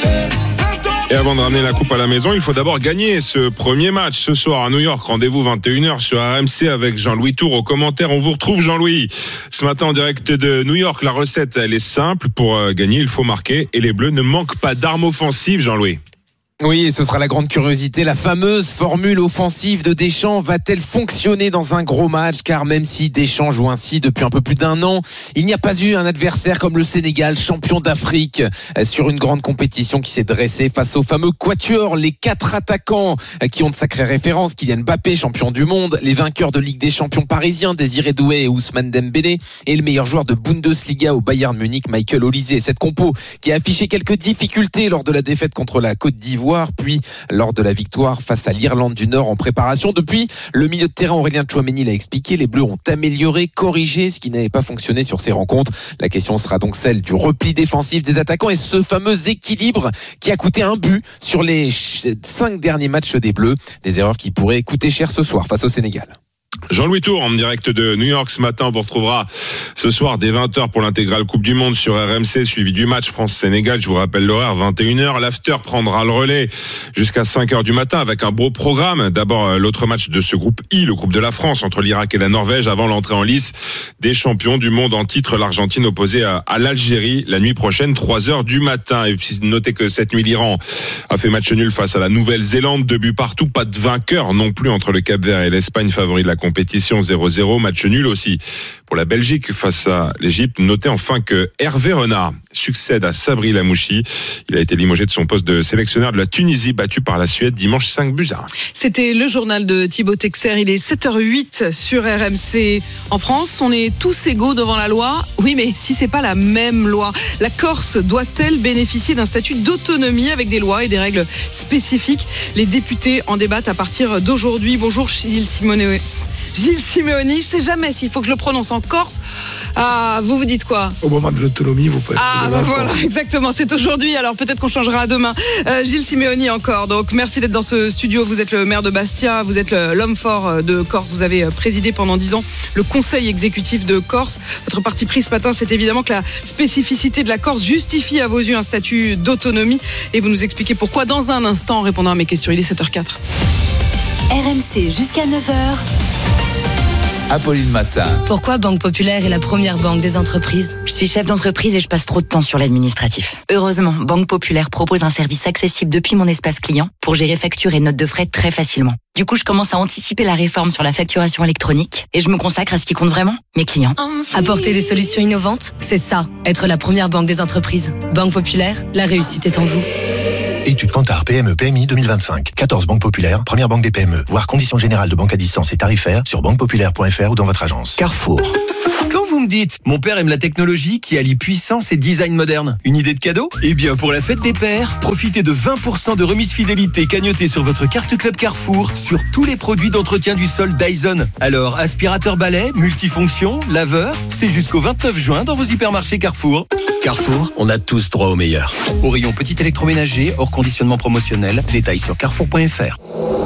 Et avant de ramener la coupe à la maison, il faut d'abord gagner ce premier match ce soir à New York. Rendez-vous vingt et une heures sur R M C avec Jean-Louis Tour aux commentaires. On vous retrouve Jean-Louis. Ce matin en direct de New York, la recette elle est simple. Pour gagner, il faut marquer et les Bleus ne manquent pas d'armes offensives, Jean-Louis. Oui, et ce sera la grande curiosité. La fameuse formule offensive de Deschamps va-t-elle fonctionner dans un gros match? Car même si Deschamps joue ainsi depuis un peu plus d'un an, il n'y a pas eu un adversaire comme le Sénégal, champion d'Afrique, sur une grande compétition qui s'est dressée face au fameux quatuor, les quatre attaquants qui ont de sacrées références. Kylian Mbappé, champion du monde, les vainqueurs de Ligue des champions parisiens, Désiré Doué et Ousmane Dembélé, et le meilleur joueur de Bundesliga au Bayern Munich, Michael Olise. Cette compo qui a affiché quelques difficultés lors de la défaite contre la Côte d'Ivoire, puis lors de la victoire face à l'Irlande du Nord en préparation. Depuis, le milieu de terrain Aurélien Tchouaméni l'a expliqué, les Bleus ont amélioré, corrigé ce qui n'avait pas fonctionné sur ces rencontres. La question sera donc celle du repli défensif des attaquants et ce fameux équilibre qui a coûté un but sur les cinq derniers matchs des Bleus. Des erreurs qui pourraient coûter cher ce soir face au Sénégal. Jean-Louis Tour en direct de New York ce matin. On vous retrouvera ce soir dès vingt heures pour l'intégrale Coupe du Monde sur R M C, suivi du match France-Sénégal. Je vous rappelle l'horaire, vingt et une heures. L'after prendra le relais jusqu'à cinq heures du matin avec un beau programme. D'abord, l'autre match de ce groupe I, le groupe de la France, entre l'Irak et la Norvège, avant l'entrée en lice des champions du monde en titre, l'Argentine opposée à, à l'Algérie la nuit prochaine, trois heures du matin. Et puis, notez que cette nuit, l'Iran a fait match nul face à la Nouvelle-Zélande. Deux buts partout, pas de vainqueur non plus entre le Cap-Vert et l'Espagne, favori de la compétition. compétition. zéro zéro, match nul aussi pour la Belgique face à l'Égypte. Notez enfin que Hervé Renard succède à Sabri Lamouchi. Il a été limogé de son poste de sélectionneur de la Tunisie, battu par la Suède dimanche cinq buts à un. C'était le journal de Thibaut Texer. Il est sept heures huit sur R M C. En France, on est tous égaux devant la loi. Oui, mais si c'est pas la même loi, la Corse doit-elle bénéficier d'un statut d'autonomie avec des lois et des règles spécifiques? Les députés en débattent à partir d'aujourd'hui. Bonjour Gilles Simeoni. Gilles Simeoni, je sais jamais s'il faut que je le prononce en corse. Ah, vous vous dites quoi? Au moment de l'autonomie, vous pouvez. Ah, bah voilà, exactement. C'est aujourd'hui. Alors peut-être qu'on changera demain. Euh, Gilles Simeoni encore. Donc merci d'être dans ce studio. Vous êtes le maire de Bastia. Vous êtes le, l'homme fort de Corse. Vous avez présidé pendant dix ans le conseil exécutif de Corse. Votre parti pris ce matin, c'est évidemment que la spécificité de la Corse justifie à vos yeux un statut d'autonomie. Et vous nous expliquez pourquoi dans un instant en répondant à mes questions. Il est sept heures quatre. R M C jusqu'à neuf heures. Apolline Matin. Pourquoi Banque Populaire est la première banque des entreprises? Je suis chef d'entreprise et je passe trop de temps sur l'administratif. Heureusement, Banque Populaire propose un service accessible depuis mon espace client pour gérer factures et notes de frais très facilement. Du coup, je commence à anticiper la réforme sur la facturation électronique et je me consacre à ce qui compte vraiment, mes clients. Apporter des solutions innovantes, c'est ça, être la première banque des entreprises. Banque Populaire, la réussite est en vous. Étude Kantar P M E P M I deux mille vingt-cinq. quatorze banques populaires, première banque des P M E. Voir conditions générales de banque à distance et tarifaires sur banque populaire point f r ou dans votre agence. Carrefour. Quand vous me dites « Mon père aime la technologie qui allie puissance et design moderne », une idée de cadeau? Eh bien, pour la fête des pères, profitez de vingt pour cent de remise fidélité cagnotée sur votre carte Club Carrefour sur tous les produits d'entretien du sol Dyson. Alors, aspirateur balai, multifonction, laveur, c'est jusqu'au vingt-neuf juin dans vos hypermarchés Carrefour. Carrefour, on a tous droit au meilleur. Au rayon petit électroménager, hors conditionnement promotionnel, détails sur carrefour point f r.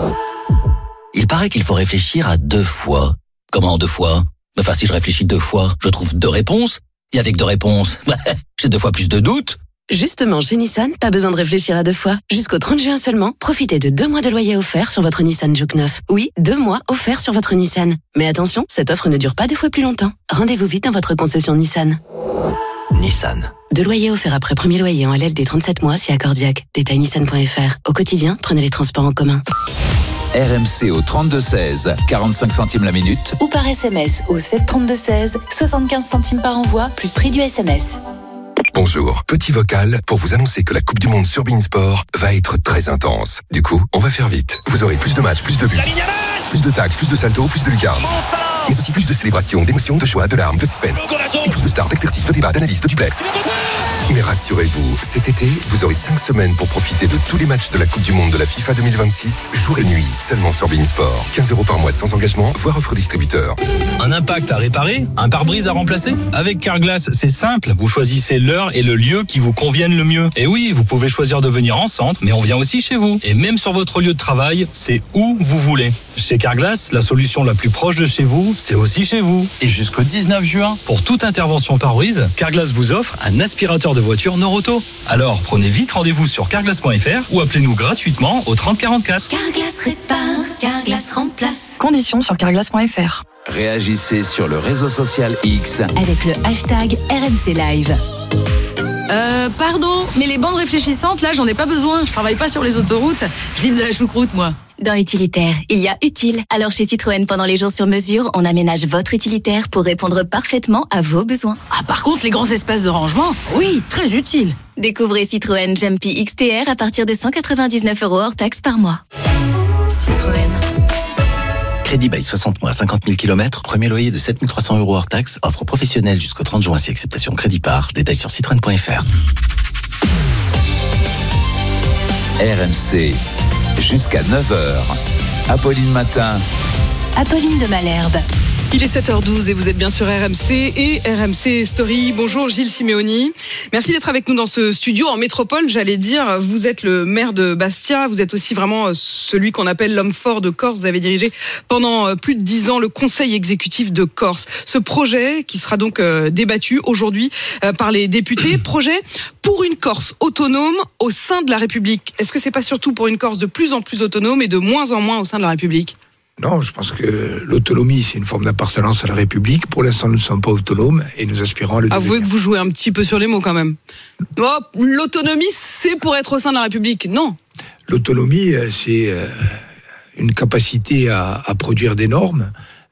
Il paraît qu'il faut réfléchir à deux fois. Comment deux fois? Enfin, si je réfléchis deux fois, je trouve deux réponses. Et avec deux réponses, j'ai deux fois plus de doutes. Justement, chez Nissan, pas besoin de réfléchir à deux fois. Jusqu'au trente juin seulement, profitez de deux mois de loyer offert sur votre Nissan Juke neuf. Oui, deux mois offerts sur votre Nissan. Mais attention, cette offre ne dure pas deux fois plus longtemps. Rendez-vous vite dans votre concession Nissan. Nissan. Deux loyers offerts après premier loyer en L L D trente-sept mois si accordiaque. Détail nissan point f r. Au quotidien, prenez les transports en commun. R M C au trente-deux seize, quarante-cinq centimes la minute. Ou par S M S au sept trente-deux seize, soixante-quinze centimes par envoi, plus prix du S M S. Bonjour, petit vocal pour vous annoncer que la Coupe du Monde sur Beansport va être très intense. Du coup, on va faire vite. Vous aurez plus de matchs, plus de buts, plus de tacles, plus de saltos, plus de lucarnes. Mais aussi plus de célébrations, d'émotions, de joie, de larmes, de suspense. Et plus de stars, d'expertise, de débats, d'analyses, de duplex. Mais rassurez-vous, cet été, vous aurez cinq semaines pour profiter de tous les matchs de la Coupe du Monde de la FIFA deux mille vingt-six, jour et nuit, seulement sur Beansport. quinze euros par mois sans engagement, voire offre distributeur. Un impact à réparer? Un pare-brise à remplacer? Avec Carglass, c'est simple. Vous choisissez l'heure et le lieu qui vous conviennent le mieux. Et oui, vous pouvez choisir de venir en centre, mais on vient aussi chez vous. Et même sur votre lieu de travail, c'est où vous voulez. Chez Carglass, la solution la plus proche de chez vous, c'est aussi chez vous. Et jusqu'au dix-neuf juin, pour toute intervention pare-brise, Carglass vous offre un aspirateur de voiture Noroto. Alors, prenez vite rendez-vous sur carglass point f r ou appelez-nous gratuitement au trente quarante-quatre. Carglass répare, Carglass remplace. Conditions sur carglass point f r. Réagissez sur le réseau social X avec le hashtag R M C Live. Euh, pardon, mais les bandes réfléchissantes, là, j'en ai pas besoin. Je travaille pas sur les autoroutes. Je livre de la choucroute, moi. Dans utilitaire, il y a utile. Alors chez Citroën, pendant les jours sur mesure, on aménage votre utilitaire pour répondre parfaitement à vos besoins. Ah, par contre, les grands espaces de rangement, oui, très utile. Découvrez Citroën Jumpy X T R à partir de cent quatre-vingt-dix-neuf euros hors taxe par mois. Citroën. Crédit bail soixante mois, cinquante mille kilomètres, premier loyer de sept mille trois cents euros hors taxe, offre professionnelle jusqu'au trente juin si acceptation crédit par, détail sur citroën point f r. R M C, jusqu'à neuf heures. Apolline Matin. Apolline de Malherbe. Il est sept heures douze et vous êtes bien sur R M C et R M C Story. Bonjour Gilles Simeoni. Merci d'être avec nous dans ce studio en métropole, j'allais dire. Vous êtes le maire de Bastia, vous êtes aussi vraiment celui qu'on appelle l'homme fort de Corse. Vous avez dirigé pendant plus de dix ans le conseil exécutif de Corse. Ce projet qui sera donc débattu aujourd'hui par les députés, projet pour une Corse autonome au sein de la République. Est-ce que c'est pas surtout pour une Corse de plus en plus autonome et de moins en moins au sein de la République ? Non, je pense que l'autonomie, c'est une forme d'appartenance à la République. Pour l'instant, nous ne sommes pas autonomes et nous aspirons à le devenir. Avouez que vous jouez un petit peu sur les mots quand même. Oh, l'autonomie, c'est pour être au sein de la République, non. L'autonomie, c'est une capacité à, à produire des normes,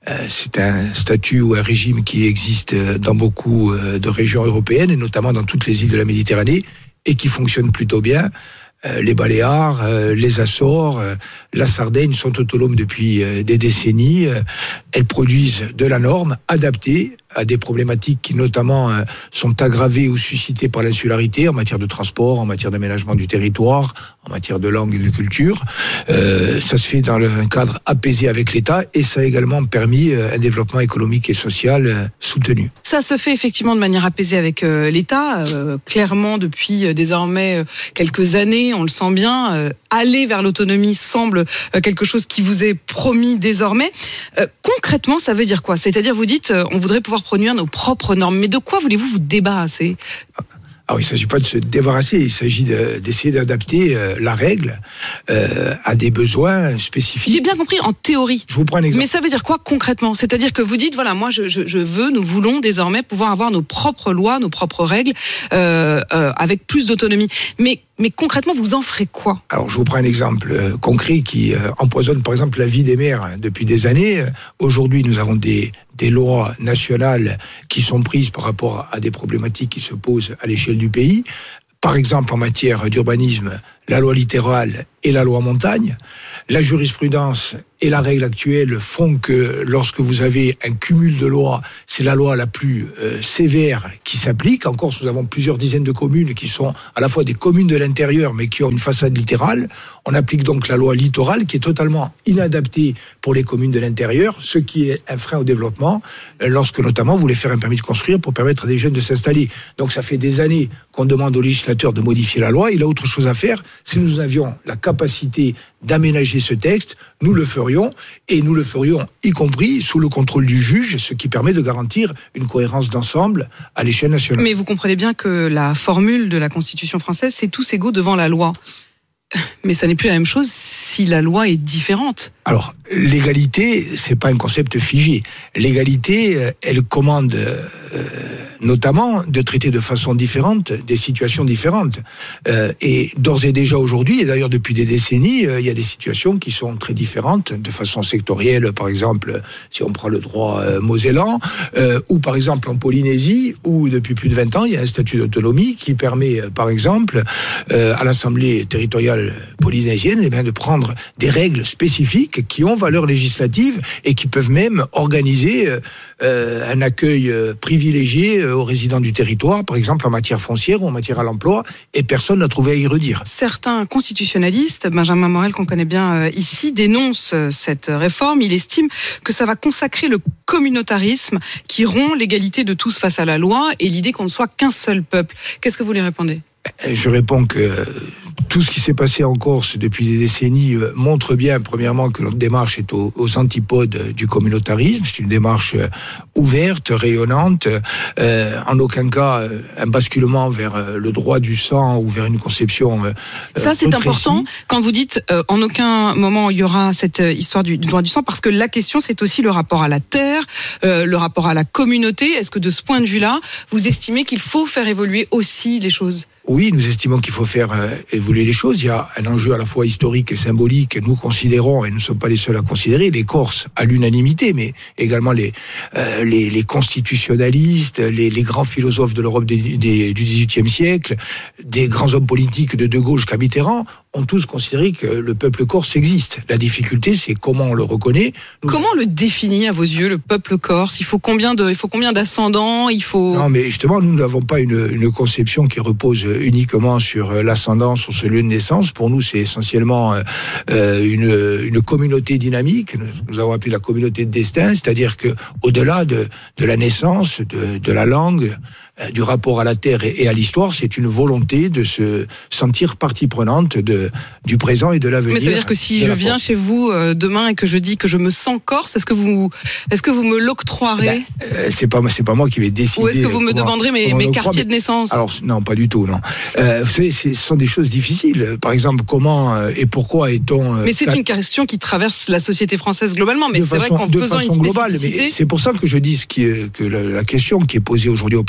Euh, c'est un statut ou un régime qui existe dans beaucoup de régions européennes, et notamment dans toutes les îles de la Méditerranée, et qui fonctionne plutôt bien. Euh, les Baléares, euh, les Açores, euh, la Sardaigne sont autonomes depuis euh, des décennies. Euh, elles produisent de la norme adaptée à des problématiques qui notamment euh, sont aggravées ou suscitées par l'insularité en matière de transport, en matière d'aménagement du territoire, en matière de langue et de culture. Euh, ça se fait dans un cadre apaisé avec l'État, et ça a également permis euh, un développement économique et social euh, soutenu. Ça se fait effectivement de manière apaisée avec euh, l'État, euh, clairement depuis euh, désormais euh, quelques années, on le sent bien. Euh, aller vers l'autonomie semble euh, quelque chose qui vous est promis désormais. Euh, concrètement, ça veut dire quoi ? C'est-à-dire, vous dites, euh, on voudrait pouvoir produire nos propres normes, mais de quoi voulez-vous vous débarrasser ? Alors, il ne s'agit pas de se débarrasser, il s'agit de, d'essayer d'adapter euh, la règle euh, à des besoins spécifiques. J'ai bien compris en théorie. Je vous prends un exemple. Mais ça veut dire quoi concrètement ? C'est-à-dire que vous dites, voilà, moi je, je, je veux, nous voulons désormais pouvoir avoir nos propres lois, nos propres règles, euh, euh, avec plus d'autonomie. Mais Mais concrètement, vous en ferez quoi ? Alors, je vous prends un exemple euh, concret qui euh, empoisonne, par exemple, la vie des maires hein, depuis des années. Euh, aujourd'hui, nous avons des, des lois nationales qui sont prises par rapport à des problématiques qui se posent à l'échelle du pays. Par exemple, en matière d'urbanisme, la loi littorale et la loi montagne. La jurisprudence et la règle actuelle font que lorsque vous avez un cumul de lois, c'est la loi la plus euh, sévère qui s'applique. En Corse, nous avons plusieurs dizaines de communes qui sont à la fois des communes de l'intérieur, mais qui ont une façade littérale. On applique donc la loi littorale, qui est totalement inadaptée pour les communes de l'intérieur, ce qui est un frein au développement, euh, lorsque notamment vous voulez faire un permis de construire pour permettre à des jeunes de s'installer. Donc ça fait des années qu'on demande au législateur de modifier la loi. Il a autre chose à faire. Si nous avions la capacité d'aménager ce texte, nous le ferions, et nous le ferions y compris sous le contrôle du juge, ce qui permet de garantir une cohérence d'ensemble à l'échelle nationale. Mais vous comprenez bien que la formule de la Constitution française, c'est tous égaux devant la loi. Mais ça n'est plus la même chose si la loi est différente. Alors, l'égalité, c'est pas un concept figé. L'égalité, elle commande euh, notamment de traiter de façon différente des situations différentes. Euh, et d'ores et déjà aujourd'hui, et d'ailleurs depuis des décennies, euh, il y a des situations qui sont très différentes de façon sectorielle. Par exemple, si on prend le droit euh, mosellan, euh, ou par exemple en Polynésie, où depuis plus de vingt ans, il y a un statut d'autonomie qui permet, euh, par exemple, euh, à l'Assemblée territoriale polynésienne, eh bien, de prendre des règles spécifiques qui ont valeur législative et qui peuvent même organiser euh, un accueil euh, privilégié euh, aux résidents du territoire, par exemple en matière foncière ou en matière à l'emploi, et personne n'a trouvé à y redire. Certains constitutionnalistes, Benjamin Morel qu'on connaît bien euh, ici, dénoncent euh, cette réforme. Il estime que ça va consacrer le communautarisme qui rompt l'égalité de tous face à la loi et l'idée qu'on ne soit qu'un seul peuple. Qu'est-ce que vous lui répondez ? Je réponds que tout ce qui s'est passé en Corse depuis des décennies montre bien, premièrement, que notre démarche est aux, aux antipodes du communautarisme. C'est une démarche ouverte, rayonnante, euh, en aucun cas un basculement vers le droit du sang ou vers une conception euh, Ça, c'est important quand vous dites euh, en aucun moment il y aura cette histoire du, du droit du sang, parce que la question, c'est aussi le rapport à la terre, euh, le rapport à la communauté. Est-ce que de ce point de vue-là, vous estimez qu'il faut faire évoluer aussi les choses ? Oui, nous estimons qu'il faut faire euh, évoluer les choses. Il y a un enjeu à la fois historique et symbolique. Nous considérons, et nous ne sommes pas les seuls à considérer, les Corses à l'unanimité, mais également les euh, les, les constitutionnalistes, les, les grands philosophes de l'Europe des, des, du dix-huitième siècle, des grands hommes politiques de De Gaulle jusqu'à Mitterrand, ont tous considéré que le peuple corse existe. La difficulté, c'est comment on le reconnaît. Nous... Comment on le définit à vos yeux, le peuple corse ? Il faut combien de, il faut combien d'ascendants ? Il faut. Non, mais justement, nous n'avons pas une, une conception qui repose uniquement sur l'ascendant, sur ce lieu de naissance. Pour nous, c'est essentiellement euh, une, une communauté dynamique. Nous avons appelé la communauté de destin, c'est-à-dire que au-delà de, de la naissance, de, de la langue, euh, du rapport à la terre et, et à l'histoire, c'est une volonté de se sentir partie prenante de, du présent et de l'avenir. Mais ça veut dire que si je viens chez vous euh, demain et que je dis que je me sens corse, est-ce que vous, est-ce que vous me l'octroierez ? eh ben, euh, C'est pas, c'est pas moi qui vais décider. Ou est-ce que vous me comment, demanderez mes, mes quartiers de naissance ? Alors non, pas du tout, non. Euh, vous savez, ce sont des choses difficiles. Par exemple, comment euh, et pourquoi est-on... Euh, mais c'est une question qui traverse la société française globalement. Mais de c'est façon, vrai qu'en de faisant façon une globale. spécificité... Mais c'est pour ça que je dis ce qui est, que la, la question qui est posée aujourd'hui au Parlement,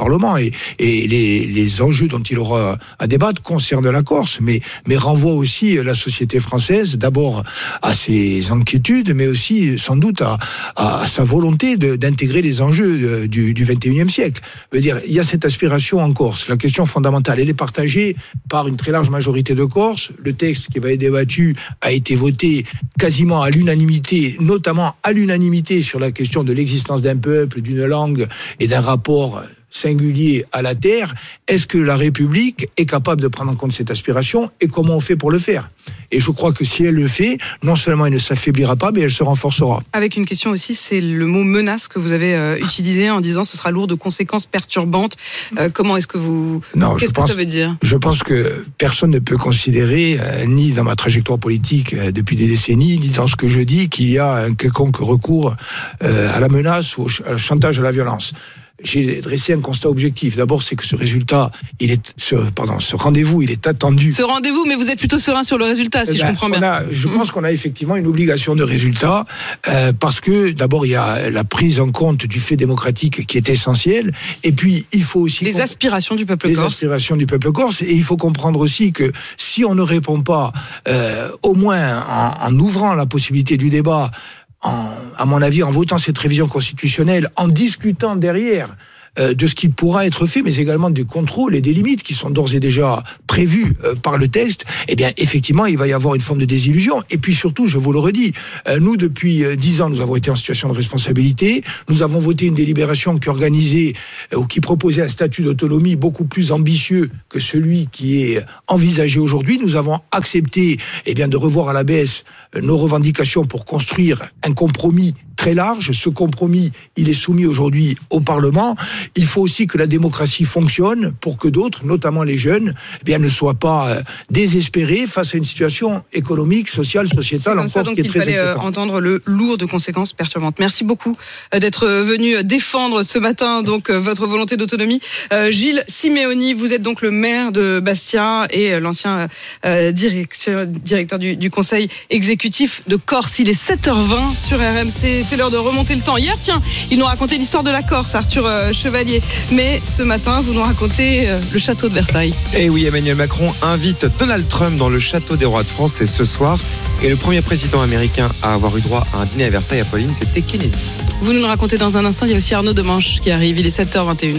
et, et les, les enjeux dont il aura à débattre concernent la Corse, mais, mais renvoient aussi la société française, d'abord à ses inquiétudes, mais aussi sans doute à, à sa volonté de, d'intégrer les enjeux du, du vingt et unième siècle. Je veux dire, il y a cette aspiration en Corse. La question fondamentale, elle est partagée par une très large majorité de Corse. Le texte qui va être débattu a été voté quasiment à l'unanimité, notamment à l'unanimité sur la question de l'existence d'un peuple, d'une langue et d'un rapport singulier à la terre. Est-ce que la République est capable de prendre en compte cette aspiration et comment on fait pour le faire ? Et je crois que si elle le fait, non seulement elle ne s'affaiblira pas, mais elle se renforcera. Avec une question aussi, c'est le mot menace que vous avez euh, utilisé en disant ce sera lourd de conséquences perturbantes. Euh, comment est-ce que vous... Non, Qu'est-ce pense, que ça veut dire ? Je pense que personne ne peut considérer, euh, ni dans ma trajectoire politique euh, depuis des décennies, ni dans ce que je dis, qu'il y a un quelconque recours euh, à la menace ou au chantage à la violence. J'ai dressé un constat objectif. D'abord, c'est que ce résultat, il est, ce, pardon, ce rendez-vous, il est attendu. Ce rendez-vous, mais vous êtes plutôt serein sur le résultat, si ben, je comprends bien. On a, je pense qu'on a effectivement une obligation de résultat, euh, parce que d'abord, il y a la prise en compte du fait démocratique qui est essentielle, et puis il faut aussi... Les aspirations du peuple les corse. Les aspirations du peuple corse, et il faut comprendre aussi que si on ne répond pas, euh, au moins en, en ouvrant la possibilité du débat, En, à mon avis, en votant cette révision constitutionnelle, en discutant derrière euh, de ce qui pourra être fait, mais également des contrôles et des limites qui sont d'ores et déjà prévues euh, par le texte, eh bien, effectivement, il va y avoir une forme de désillusion. Et puis surtout, je vous le redis, euh, nous, depuis euh, dix ans, nous avons été en situation de responsabilité. Nous avons voté une délibération qui organisait euh, ou qui proposait un statut d'autonomie beaucoup plus ambitieux que celui qui est envisagé aujourd'hui. Nous avons accepté, eh bien, de revoir à la baisse euh, nos revendications pour construire un compromis très large. Ce compromis, il est soumis aujourd'hui au Parlement. Il faut aussi que la démocratie fonctionne pour que d'autres, notamment les jeunes, eh bien, ne soient pas euh, désespérés face à une situation économique, sociale, sociétale en Corse qui est très inquiétante. Il fallait entendre le lourd de conséquences perturbantes. Merci beaucoup d'être venu défendre ce matin donc votre volonté d'autonomie. Euh, Gilles Simeoni, vous êtes donc le maire de Bastia et l'ancien euh, directeur, directeur du, du conseil exécutif de Corse. Il est sept heures vingt sur R M C. C'est l'heure de remonter le temps. Hier, tiens, ils nous racontaient l'histoire de la Corse, Arthur euh, Chevalier. Mais ce matin, vous nous racontez euh, le château de Versailles. Et oui, Emmanuel Macron invite Donald Trump dans le château des rois de France. C'est ce soir. Et le premier président américain à avoir eu droit à un dîner à Versailles, à Pauline, c'était Kennedy. Vous nous le racontez dans un instant. Il y a aussi Arnaud Demanche qui arrive. Il est sept heures vingt et une.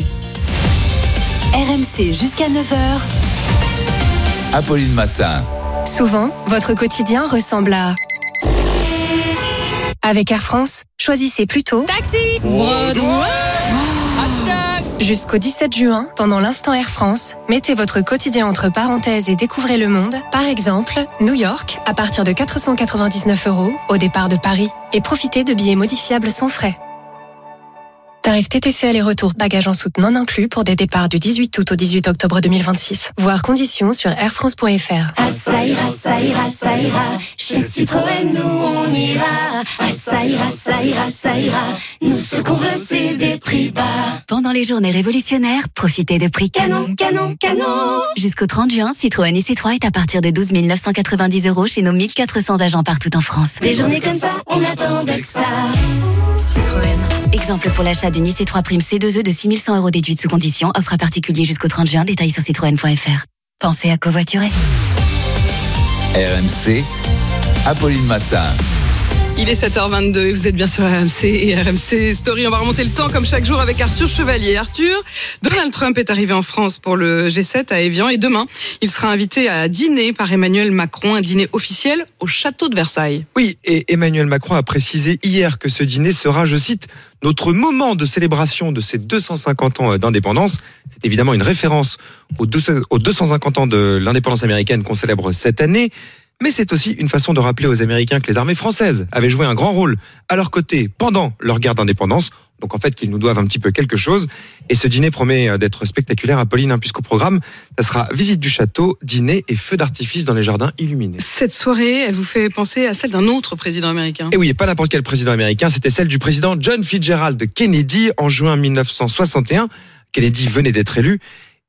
R M C jusqu'à neuf heures. Apolline Matin. Souvent, votre quotidien ressemble à... Avec Air France, choisissez plutôt Taxi. Broadway. Jusqu'au dix-sept juin, pendant l'instant Air France, mettez votre quotidien entre parenthèses et découvrez le monde. Par exemple, New York, à partir de quatre cent quatre-vingt-dix-neuf euros au départ de Paris. Et profitez de billets modifiables sans frais. Tarif T T C aller-retour, bagages en soute non inclus pour des départs du dix-huit août au dix-huit octobre deux mille vingt-six. Voir conditions sur airfrance point f r. Ah ça ira, ça ira, ça ira. Chez Citroën, nous on ira. Ah ça ira, ça ira, ça ira. Nous ce qu'on veut c'est des prix bas. Pendant les journées révolutionnaires, profitez de prix canon. Canon, canon, canon. Jusqu'au trente juin, Citroën I C trois est à partir de douze mille neuf cent quatre-vingt-dix euros chez nos mille quatre cents agents partout en France. Des journées comme ça, on attend d'être ça. Citroën. Exemple pour l'achat d'une I C trois Prime C deux E de six mille cent euros déduite sous condition. Offre à particulier jusqu'au trente juin. Détails sur citroën point f r. Pensez à covoiturer. R M C, Apolline Matin. Il est sept heures vingt-deux et vous êtes bien sur R M C et R M C Story. On va remonter le temps comme chaque jour avec Arthur Chevalier. Arthur, Donald Trump est arrivé en France pour le G sept à Évian et demain, il sera invité à dîner par Emmanuel Macron, un dîner officiel au château de Versailles. Oui, et Emmanuel Macron a précisé hier que ce dîner sera, je cite, notre moment de célébration de ces deux cent cinquante ans d'indépendance. C'est évidemment une référence aux deux cent cinquante ans de l'indépendance américaine qu'on célèbre cette année. Mais c'est aussi une façon de rappeler aux Américains que les armées françaises avaient joué un grand rôle à leur côté pendant leur guerre d'indépendance. Donc en fait qu'ils nous doivent un petit peu quelque chose. Et ce dîner promet d'être spectaculaire, Apolline, puisqu'au programme, ça sera visite du château, dîner et feux d'artifice dans les jardins illuminés. Cette soirée, elle vous fait penser à celle d'un autre président américain. Et oui, et pas n'importe quel président américain, c'était celle du président John Fitzgerald Kennedy en juin mille neuf cent soixante et un. Kennedy venait d'être élu.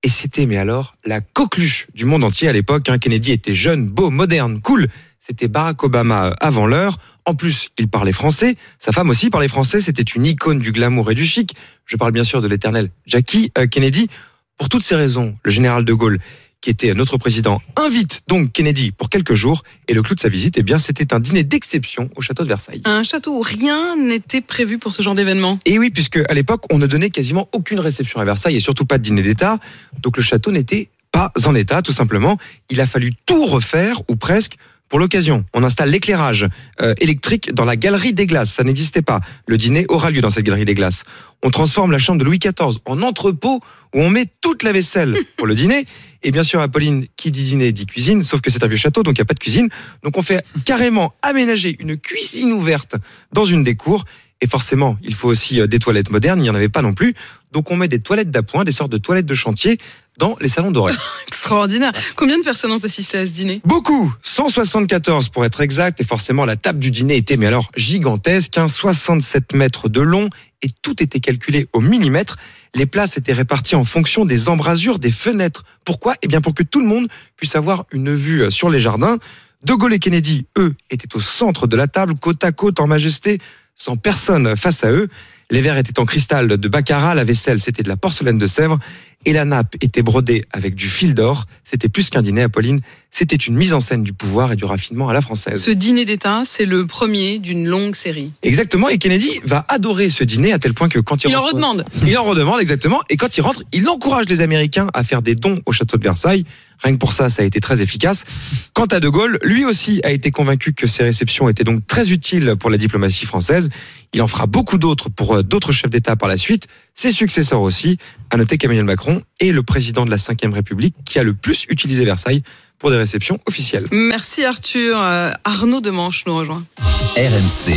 Et c'était, mais alors, la coqueluche du monde entier à l'époque. Hein. Kennedy était jeune, beau, moderne, cool. C'était Barack Obama avant l'heure. En plus, il parlait français. Sa femme aussi parlait français. C'était une icône du glamour et du chic. Je parle bien sûr de l'éternel Jackie euh, Kennedy. Pour toutes ces raisons, le général de Gaulle, qui était notre président, invite donc Kennedy pour quelques jours. Et le clou de sa visite, eh bien, c'était un dîner d'exception au château de Versailles. Un château où rien n'était prévu pour ce genre d'événement. Et oui, puisque à l'époque, on ne donnait quasiment aucune réception à Versailles et surtout pas de dîner d'État. Donc le château n'était pas en état, tout simplement. Il a fallu tout refaire, ou presque, pour l'occasion. On installe l'éclairage euh, électrique dans la galerie des glaces. Ça n'existait pas. Le dîner aura lieu dans cette galerie des glaces. On transforme la chambre de Louis quatorze en entrepôt où on met toute la vaisselle pour le dîner. Et bien sûr, Apolline, qui dit dîner, dit cuisine, sauf que c'est un vieux château, donc il n'y a pas de cuisine. Donc on fait carrément aménager une cuisine ouverte dans une des cours. Et forcément, il faut aussi des toilettes modernes, il n'y en avait pas non plus. Donc on met des toilettes d'appoint, des sortes de toilettes de chantier dans les salons dorés. Extraordinaire. Combien de personnes ont assisté à ce dîner ? Beaucoup, cent soixante-quatorze pour être exact. Et forcément, la table du dîner était, mais alors, gigantesque, hein, soixante-sept mètres de long. Et tout était calculé au millimètre. Les places étaient réparties en fonction des embrasures des fenêtres. Pourquoi ? Eh bien pour que tout le monde puisse avoir une vue sur les jardins. De Gaulle et Kennedy, eux, étaient au centre de la table, côte à côte, en majesté, sans personne face à eux. Les verres étaient en cristal de baccarat, la vaisselle c'était de la porcelaine de Sèvres et la nappe était brodée avec du fil d'or. C'était plus qu'un dîner, Apolline, c'était une mise en scène du pouvoir et du raffinement à la française. Ce dîner d'État, c'est le premier d'une longue série. Exactement, et Kennedy va adorer ce dîner à tel point que quand il, il rentre... en redemande. Il en redemande, exactement, et quand il rentre, il encourage les Américains à faire des dons au château de Versailles. Rien que pour ça, ça a été très efficace. Quant à De Gaulle, lui aussi a été convaincu que ces réceptions étaient donc très utiles pour la diplomatie française. Il en fera beaucoup d'autres pour d'autres chefs d'État par la suite, ses successeurs aussi. À noter qu'Emmanuel Macron est le président de la cinquième République qui a le plus utilisé Versailles pour des réceptions officielles. Merci Arthur. Euh, Arnaud Demanche nous rejoint. R M C.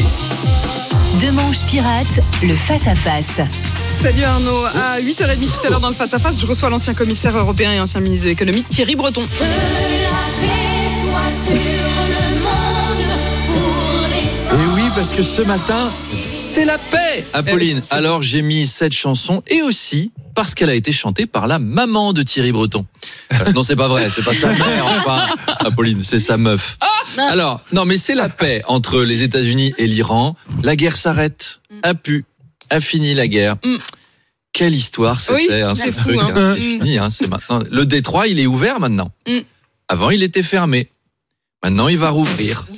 Demanche pirate, le face-à-face. Salut Arnaud. À huit heures trente tout à l'heure dans le face-à-face, je reçois l'ancien commissaire européen et ancien ministre de l'économie, Thierry Breton. Que la paix soit sur le monde pour les Et oui, parce que ce matin, c'est la paix, Apolline. Alors j'ai mis cette chanson et aussi parce qu'elle a été chantée par la maman de Thierry Breton. Euh, non, c'est pas vrai, c'est pas sa mère, enfin, Apolline, c'est sa meuf. Alors, non, mais c'est la paix entre les États-Unis et l'Iran. La guerre s'arrête, a pu, a fini la guerre. Mm. Quelle histoire c'était, oui, hein, ce c'est truc. fou, hein. Hein, c'est fini, hein, c'est maintenant. Le détroit, il est ouvert maintenant. Mm. Avant, il était fermé. Maintenant, il va rouvrir.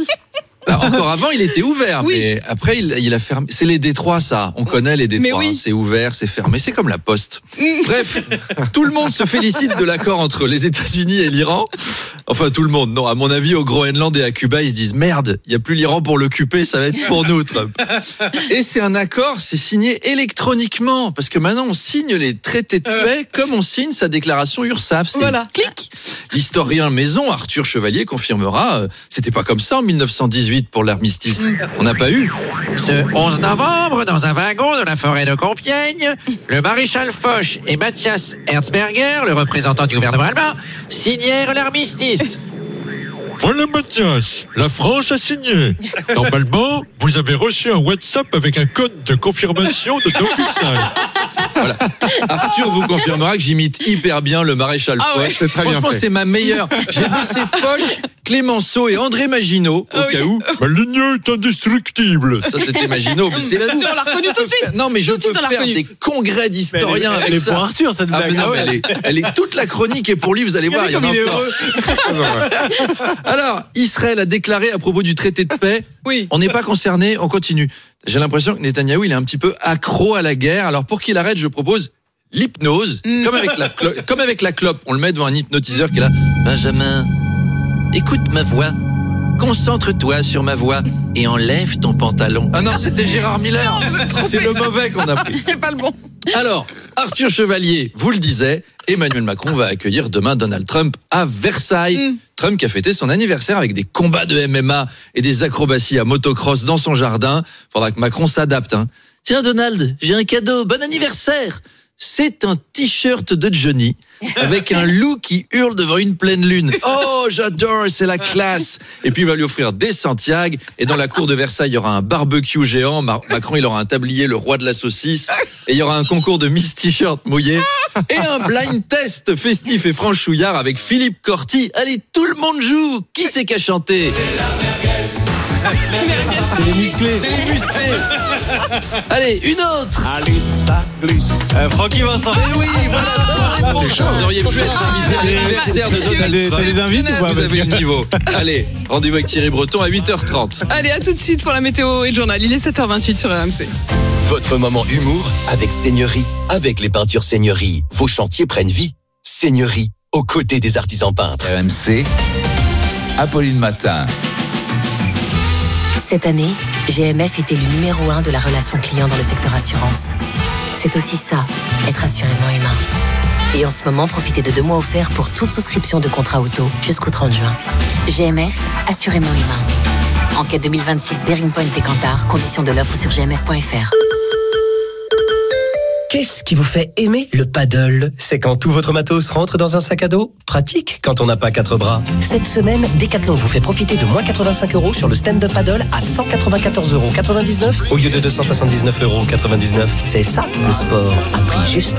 Alors, encore avant, il était ouvert, oui. Mais après, il, il a fermé. C'est les détroits, ça. On connaît les détroits. Oui. Hein. C'est ouvert, c'est fermé. C'est comme la poste. Mmh. Bref, tout le monde se félicite de l'accord entre les États-Unis et l'Iran. Enfin, tout le monde. Non, à mon avis, au Groenland et à Cuba, ils se disent merde, il n'y a plus l'Iran pour l'occuper, ça va être pour nous, Trump. Et c'est un accord, c'est signé électroniquement. Parce que maintenant, on signe les traités de paix comme on signe sa déclaration URSAF. C'est voilà. Clic. L'historien maison, Arthur Chevalier, confirmera, euh, c'était pas comme ça en mille neuf cent dix-huit pour l'armistice. On n'a pas eu. Ce onze novembre, dans un wagon de la forêt de Compiègne, le maréchal Foch et Matthias Erzberger, le représentant du gouvernement allemand, signèrent l'armistice. Voilà Mathias, la France a signé. Normalement, vous avez reçu un WhatsApp avec un code de confirmation de DocuSign. Voilà. Arthur vous confirmera que j'imite hyper bien le maréchal ah Foch. Ouais, c'est très bien Franchement, fait. C'est ma meilleure. J'ai bossé Foch, Clémenceau et André Maginot, au ah cas oui. où. Ma ligne est indestructible. Ça, c'était Maginot. Mais c'est bien fou. sûr, on l'a reconnu tout de suite. Non, mais je tout peux faire des congrès d'historiens elle est, avec elle est ça. pour Arthur, cette blague. Ah, non, elle, est, elle est toute la chronique est pour lui, vous allez voir. Il y en a un Alors, Israël a déclaré à propos du traité de paix, oui. On n'est pas concerné, on continue. J'ai l'impression que Netanyahou, il est un petit peu accro à la guerre. Alors, pour qu'il arrête, je propose l'hypnose. Mm. Comme, avec la clo- comme avec la clope, on le met devant un hypnotiseur qui est là. Benjamin, écoute ma voix. Concentre-toi sur ma voix et enlève ton pantalon. Ah non, c'était Gérard Miller. C'est le mauvais qu'on a pris. C'est pas le bon. Alors, Arthur Chevalier vous le disait, Emmanuel Macron va accueillir demain Donald Trump à Versailles. Mm. Trump qui a fêté son anniversaire avec des combats de M M A et des acrobaties à motocross dans son jardin. Faudra que Macron s'adapte. Hein. Tiens Donald, j'ai un cadeau, bon anniversaire. C'est un t-shirt de Johnny avec un loup qui hurle devant une pleine lune. Oh, j'adore, c'est la classe. Et puis il va lui offrir des Santiago. Et dans la cour de Versailles, il y aura un barbecue géant. Macron, il aura un tablier, le roi de la saucisse. Et il y aura un concours de Miss T-shirt mouillé. Et un blind test festif et franchouillard avec Philippe Corti. Allez, tout le monde joue. Qui c'est qui a chanté? C'est les musclés. C'est les musclés. Allez, une autre. Allez, ça glisse. Euh, Francky Vincent. Eh oui, voilà. Bon, vous auriez pu être invité à l'anniversaire de Donald Trump. Ça les invite ou pas? Vous avez le niveau. Allez, rendez-vous avec Thierry Breton à huit heures trente. Allez, à tout de suite pour la météo et le journal. Il est sept heures vingt-huit sur R M C. Votre moment humour avec Seigneurie. Avec les peintures Seigneurie, vos chantiers prennent vie. Seigneurie, aux côtés des artisans peintres. R M C, Apolline Matin. Cette année, G M F était le numéro un de la relation client dans le secteur assurance. C'est aussi ça, être assurément humain. Et en ce moment, profitez de deux mois offerts pour toute souscription de contrat auto jusqu'au trente juin. G M F, assurément humain. Enquête deux mille vingt-six, Bearing Point et Kantar, conditions de l'offre sur g m f point f r. Qu'est-ce qui vous fait aimer le paddle? C'est quand tout votre matos rentre dans un sac à dos? Pratique quand on n'a pas quatre bras. Cette semaine, Decathlon vous fait profiter de moins quatre-vingt-cinq euros sur le stand-up paddle à cent quatre-vingt-quatorze euros quatre-vingt-dix-neuf au lieu de deux cent soixante-dix-neuf euros quatre-vingt-dix-neuf. C'est ça, le sport à prix juste.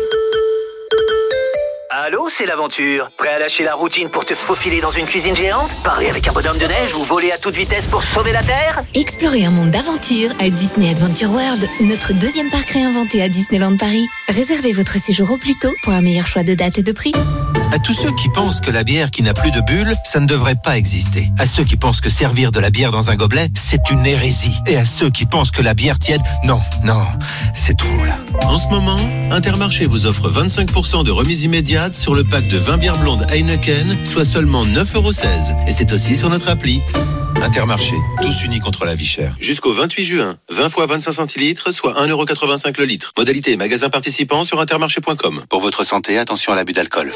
Allô, c'est l'aventure. Prêt à lâcher la routine pour te faufiler dans une cuisine géante? Parler avec un bonhomme de neige ou voler à toute vitesse pour sauver la Terre? Explorez un monde d'aventure à Disney Adventure World, notre deuxième parc réinventé à Disneyland Paris. Réservez votre séjour au plus tôt pour un meilleur choix de date et de prix. À tous ceux qui pensent que la bière qui n'a plus de bulles, ça ne devrait pas exister. À ceux qui pensent que servir de la bière dans un gobelet, c'est une hérésie. Et à ceux qui pensent que la bière tiède, non, non, c'est trop là. En ce moment, Intermarché vous offre vingt-cinq pour cent de remise immédiate sur le pack de vingt bières blondes Heineken, soit seulement neuf euros seize. Et c'est aussi sur notre appli. Intermarché, tous unis contre la vie chère. Jusqu'au vingt-huit juin, vingt fois vingt-cinq centilitres, soit un euro quatre-vingt-cinq le litre. Modalité et magasin participant sur intermarché point com. Pour votre santé, attention à l'abus d'alcool.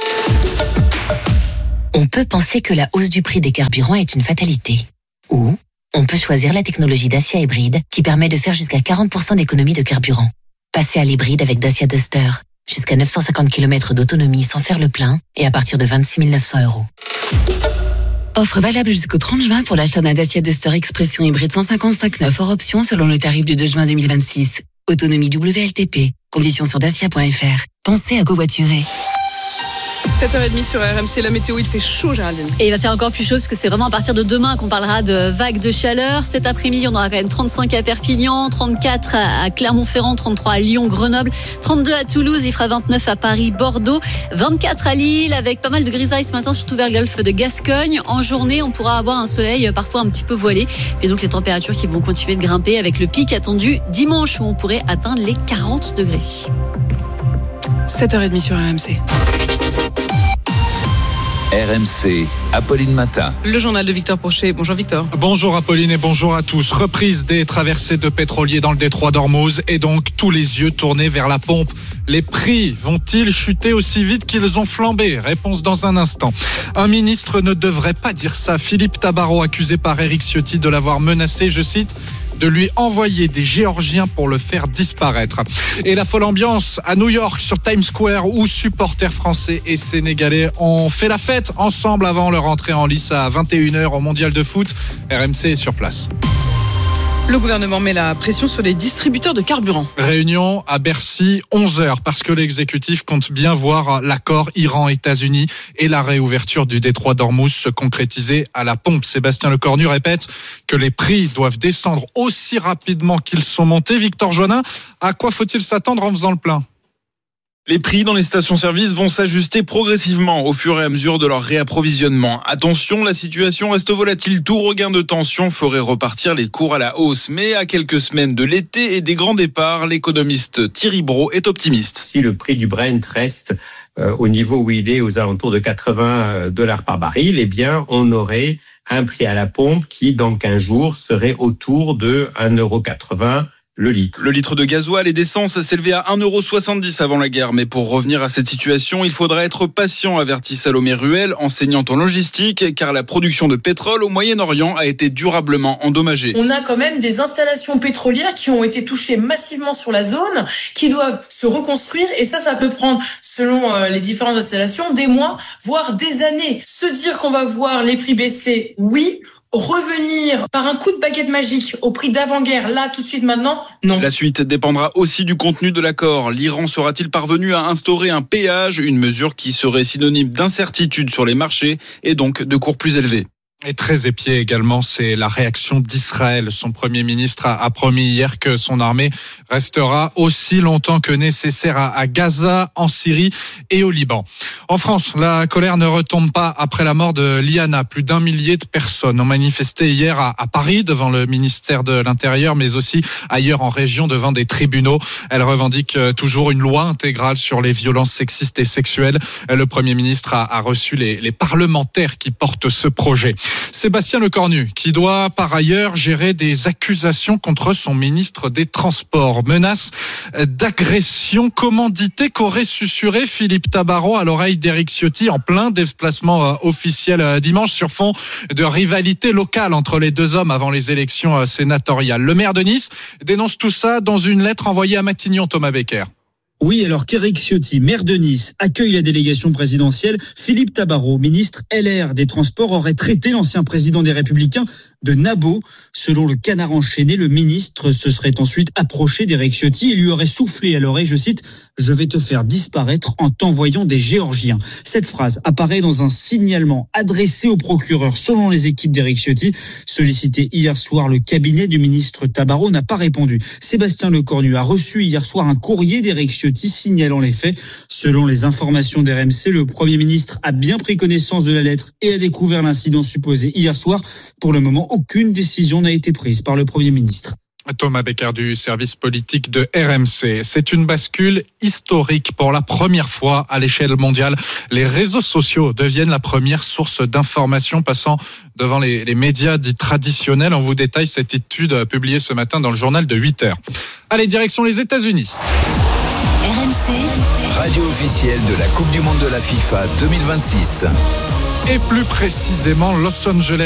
On peut penser que la hausse du prix des carburants est une fatalité. Ou on peut choisir la technologie Dacia hybride qui permet de faire jusqu'à quarante pour cent d'économie de carburant. Passez à l'hybride avec Dacia Duster. Jusqu'à neuf cent cinquante kilomètres d'autonomie sans faire le plein et à partir de vingt-six mille neuf cents euros. Offre valable jusqu'au trente juin pour l'achat d'un Dacia Duster Expression hybride cent cinquante-cinq neuf hors option selon le tarif du deux juin deux mille vingt-six. Autonomie W L T P. Conditions sur dacia point f r. Pensez à covoiturer. sept heures trente sur R M C, la météo, il fait chaud, Géraldine. Et il va faire encore plus chaud parce que c'est vraiment à partir de demain qu'on parlera de vagues de chaleur. Cet après-midi, on aura quand même trente-cinq à Perpignan, trente-quatre à Clermont-Ferrand, trente-trois à Lyon, Grenoble, trente-deux à Toulouse, il fera vingt-neuf à Paris, Bordeaux, vingt-quatre à Lille avec pas mal de grisailles ce matin, surtout vers le golfe de Gascogne. En journée, on pourra avoir un soleil parfois un petit peu voilé. Et donc les températures qui vont continuer de grimper avec le pic attendu dimanche où on pourrait atteindre les quarante degrés. sept heures trente sur R M C. R M C, Apolline Matin. Le journal de Victor Pochet. Bonjour Victor. Bonjour Apolline et bonjour à tous. Reprise des traversées de pétroliers dans le détroit d'Ormuz et donc tous les yeux tournés vers la pompe. Les prix vont-ils chuter aussi vite qu'ils ont flambé? Réponse dans un instant. Un ministre ne devrait pas dire ça. Philippe Tabarot, accusé par Éric Ciotti de l'avoir menacé, je cite, de lui envoyer des Géorgiens pour le faire disparaître. Et la folle ambiance à New York, sur Times Square, où supporters français et sénégalais ont fait la fête ensemble avant leur entrée en lice à vingt et une heures au Mondial de foot. R M C est sur place. Le gouvernement met la pression sur les distributeurs de carburant. Réunion à Bercy, onze heures, parce que l'exécutif compte bien voir l'accord Iran-États-Unis et la réouverture du détroit d'Ormuz se concrétiser à la pompe. Sébastien Lecornu répète que les prix doivent descendre aussi rapidement qu'ils sont montés. Victor Joannin, à quoi faut-il s'attendre en faisant le plein ? Les prix dans les stations-service vont s'ajuster progressivement au fur et à mesure de leur réapprovisionnement. Attention, la situation reste volatile. Tout regain de tension ferait repartir les cours à la hausse. Mais à quelques semaines de l'été et des grands départs, l'économiste Thierry Brault est optimiste. Si le prix du Brent reste euh, au niveau où il est, aux alentours de quatre-vingts dollars par baril, eh bien, on aurait un prix à la pompe qui, dans quinze jours, serait autour de un euro quatre-vingts. le litre. Le litre de gasoil et d'essence s'élevait à un euro soixante-dix avant la guerre. Mais pour revenir à cette situation, il faudra être patient, avertit Salomé Ruel, enseignante en logistique, car la production de pétrole au Moyen-Orient a été durablement endommagée. On a quand même des installations pétrolières qui ont été touchées massivement sur la zone, qui doivent se reconstruire, et ça, ça peut prendre, selon les différentes installations, des mois, voire des années. Se dire qu'on va voir les prix baisser, oui. Revenir par un coup de baguette magique au prix d'avant-guerre, là, tout de suite, maintenant, non. La suite dépendra aussi du contenu de l'accord. L'Iran sera-t-il parvenu à instaurer un péage, une mesure qui serait synonyme d'incertitude sur les marchés et donc de cours plus élevés? Et très épié également, c'est la réaction d'Israël. Son premier ministre a, a promis hier que son armée restera aussi longtemps que nécessaire à, à Gaza, en Syrie et au Liban. En France, la colère ne retombe pas après la mort de Liana. Plus d'un millier de personnes ont manifesté hier à, à Paris devant le ministère de l'Intérieur, mais aussi ailleurs en région devant des tribunaux. Elle revendique toujours une loi intégrale sur les violences sexistes et sexuelles. Le premier ministre a, a reçu les, les parlementaires qui portent ce projet. Sébastien Lecornu, qui doit par ailleurs gérer des accusations contre son ministre des Transports. Menace d'agression commanditée qu'aurait susurré Philippe Tabarot à l'oreille d'Éric Ciotti en plein déplacement officiel dimanche sur fond de rivalité locale entre les deux hommes avant les élections sénatoriales. Le maire de Nice dénonce tout ça dans une lettre envoyée à Matignon, Thomas Becker. Oui, alors qu'Éric Ciotti, maire de Nice, accueille la délégation présidentielle, Philippe Tabarot, ministre L R des Transports, aurait traité l'ancien président des Républicains de nabo. Selon le Canard enchaîné, le ministre se serait ensuite approché d'Éric Ciotti et lui aurait soufflé à l'oreille, je cite, « Je vais te faire disparaître en t'envoyant des Géorgiens ». Cette phrase apparaît dans un signalement adressé au procureur selon les équipes d'Éric Ciotti. Sollicité hier soir, le cabinet du ministre Tabarot n'a pas répondu. Sébastien Lecornu a reçu hier soir un courrier d'Éric Ciotti signalant les faits. Selon les informations d'R M C, le Premier ministre a bien pris connaissance de la lettre et a découvert l'incident supposé hier soir. Pour le moment, aucune décision n'a été prise par le Premier ministre. Thomas Becker du service politique de R M C. C'est une bascule historique. Pour la première fois à l'échelle mondiale, les réseaux sociaux deviennent la première source d'information, passant devant les, les médias dits traditionnels. On vous détaille cette étude publiée ce matin dans le journal de huit heures. Allez, direction les États-Unis. R M C, radio officielle de la Coupe du Monde de la FIFA deux mille vingt-six. Et plus précisément, Los Angeles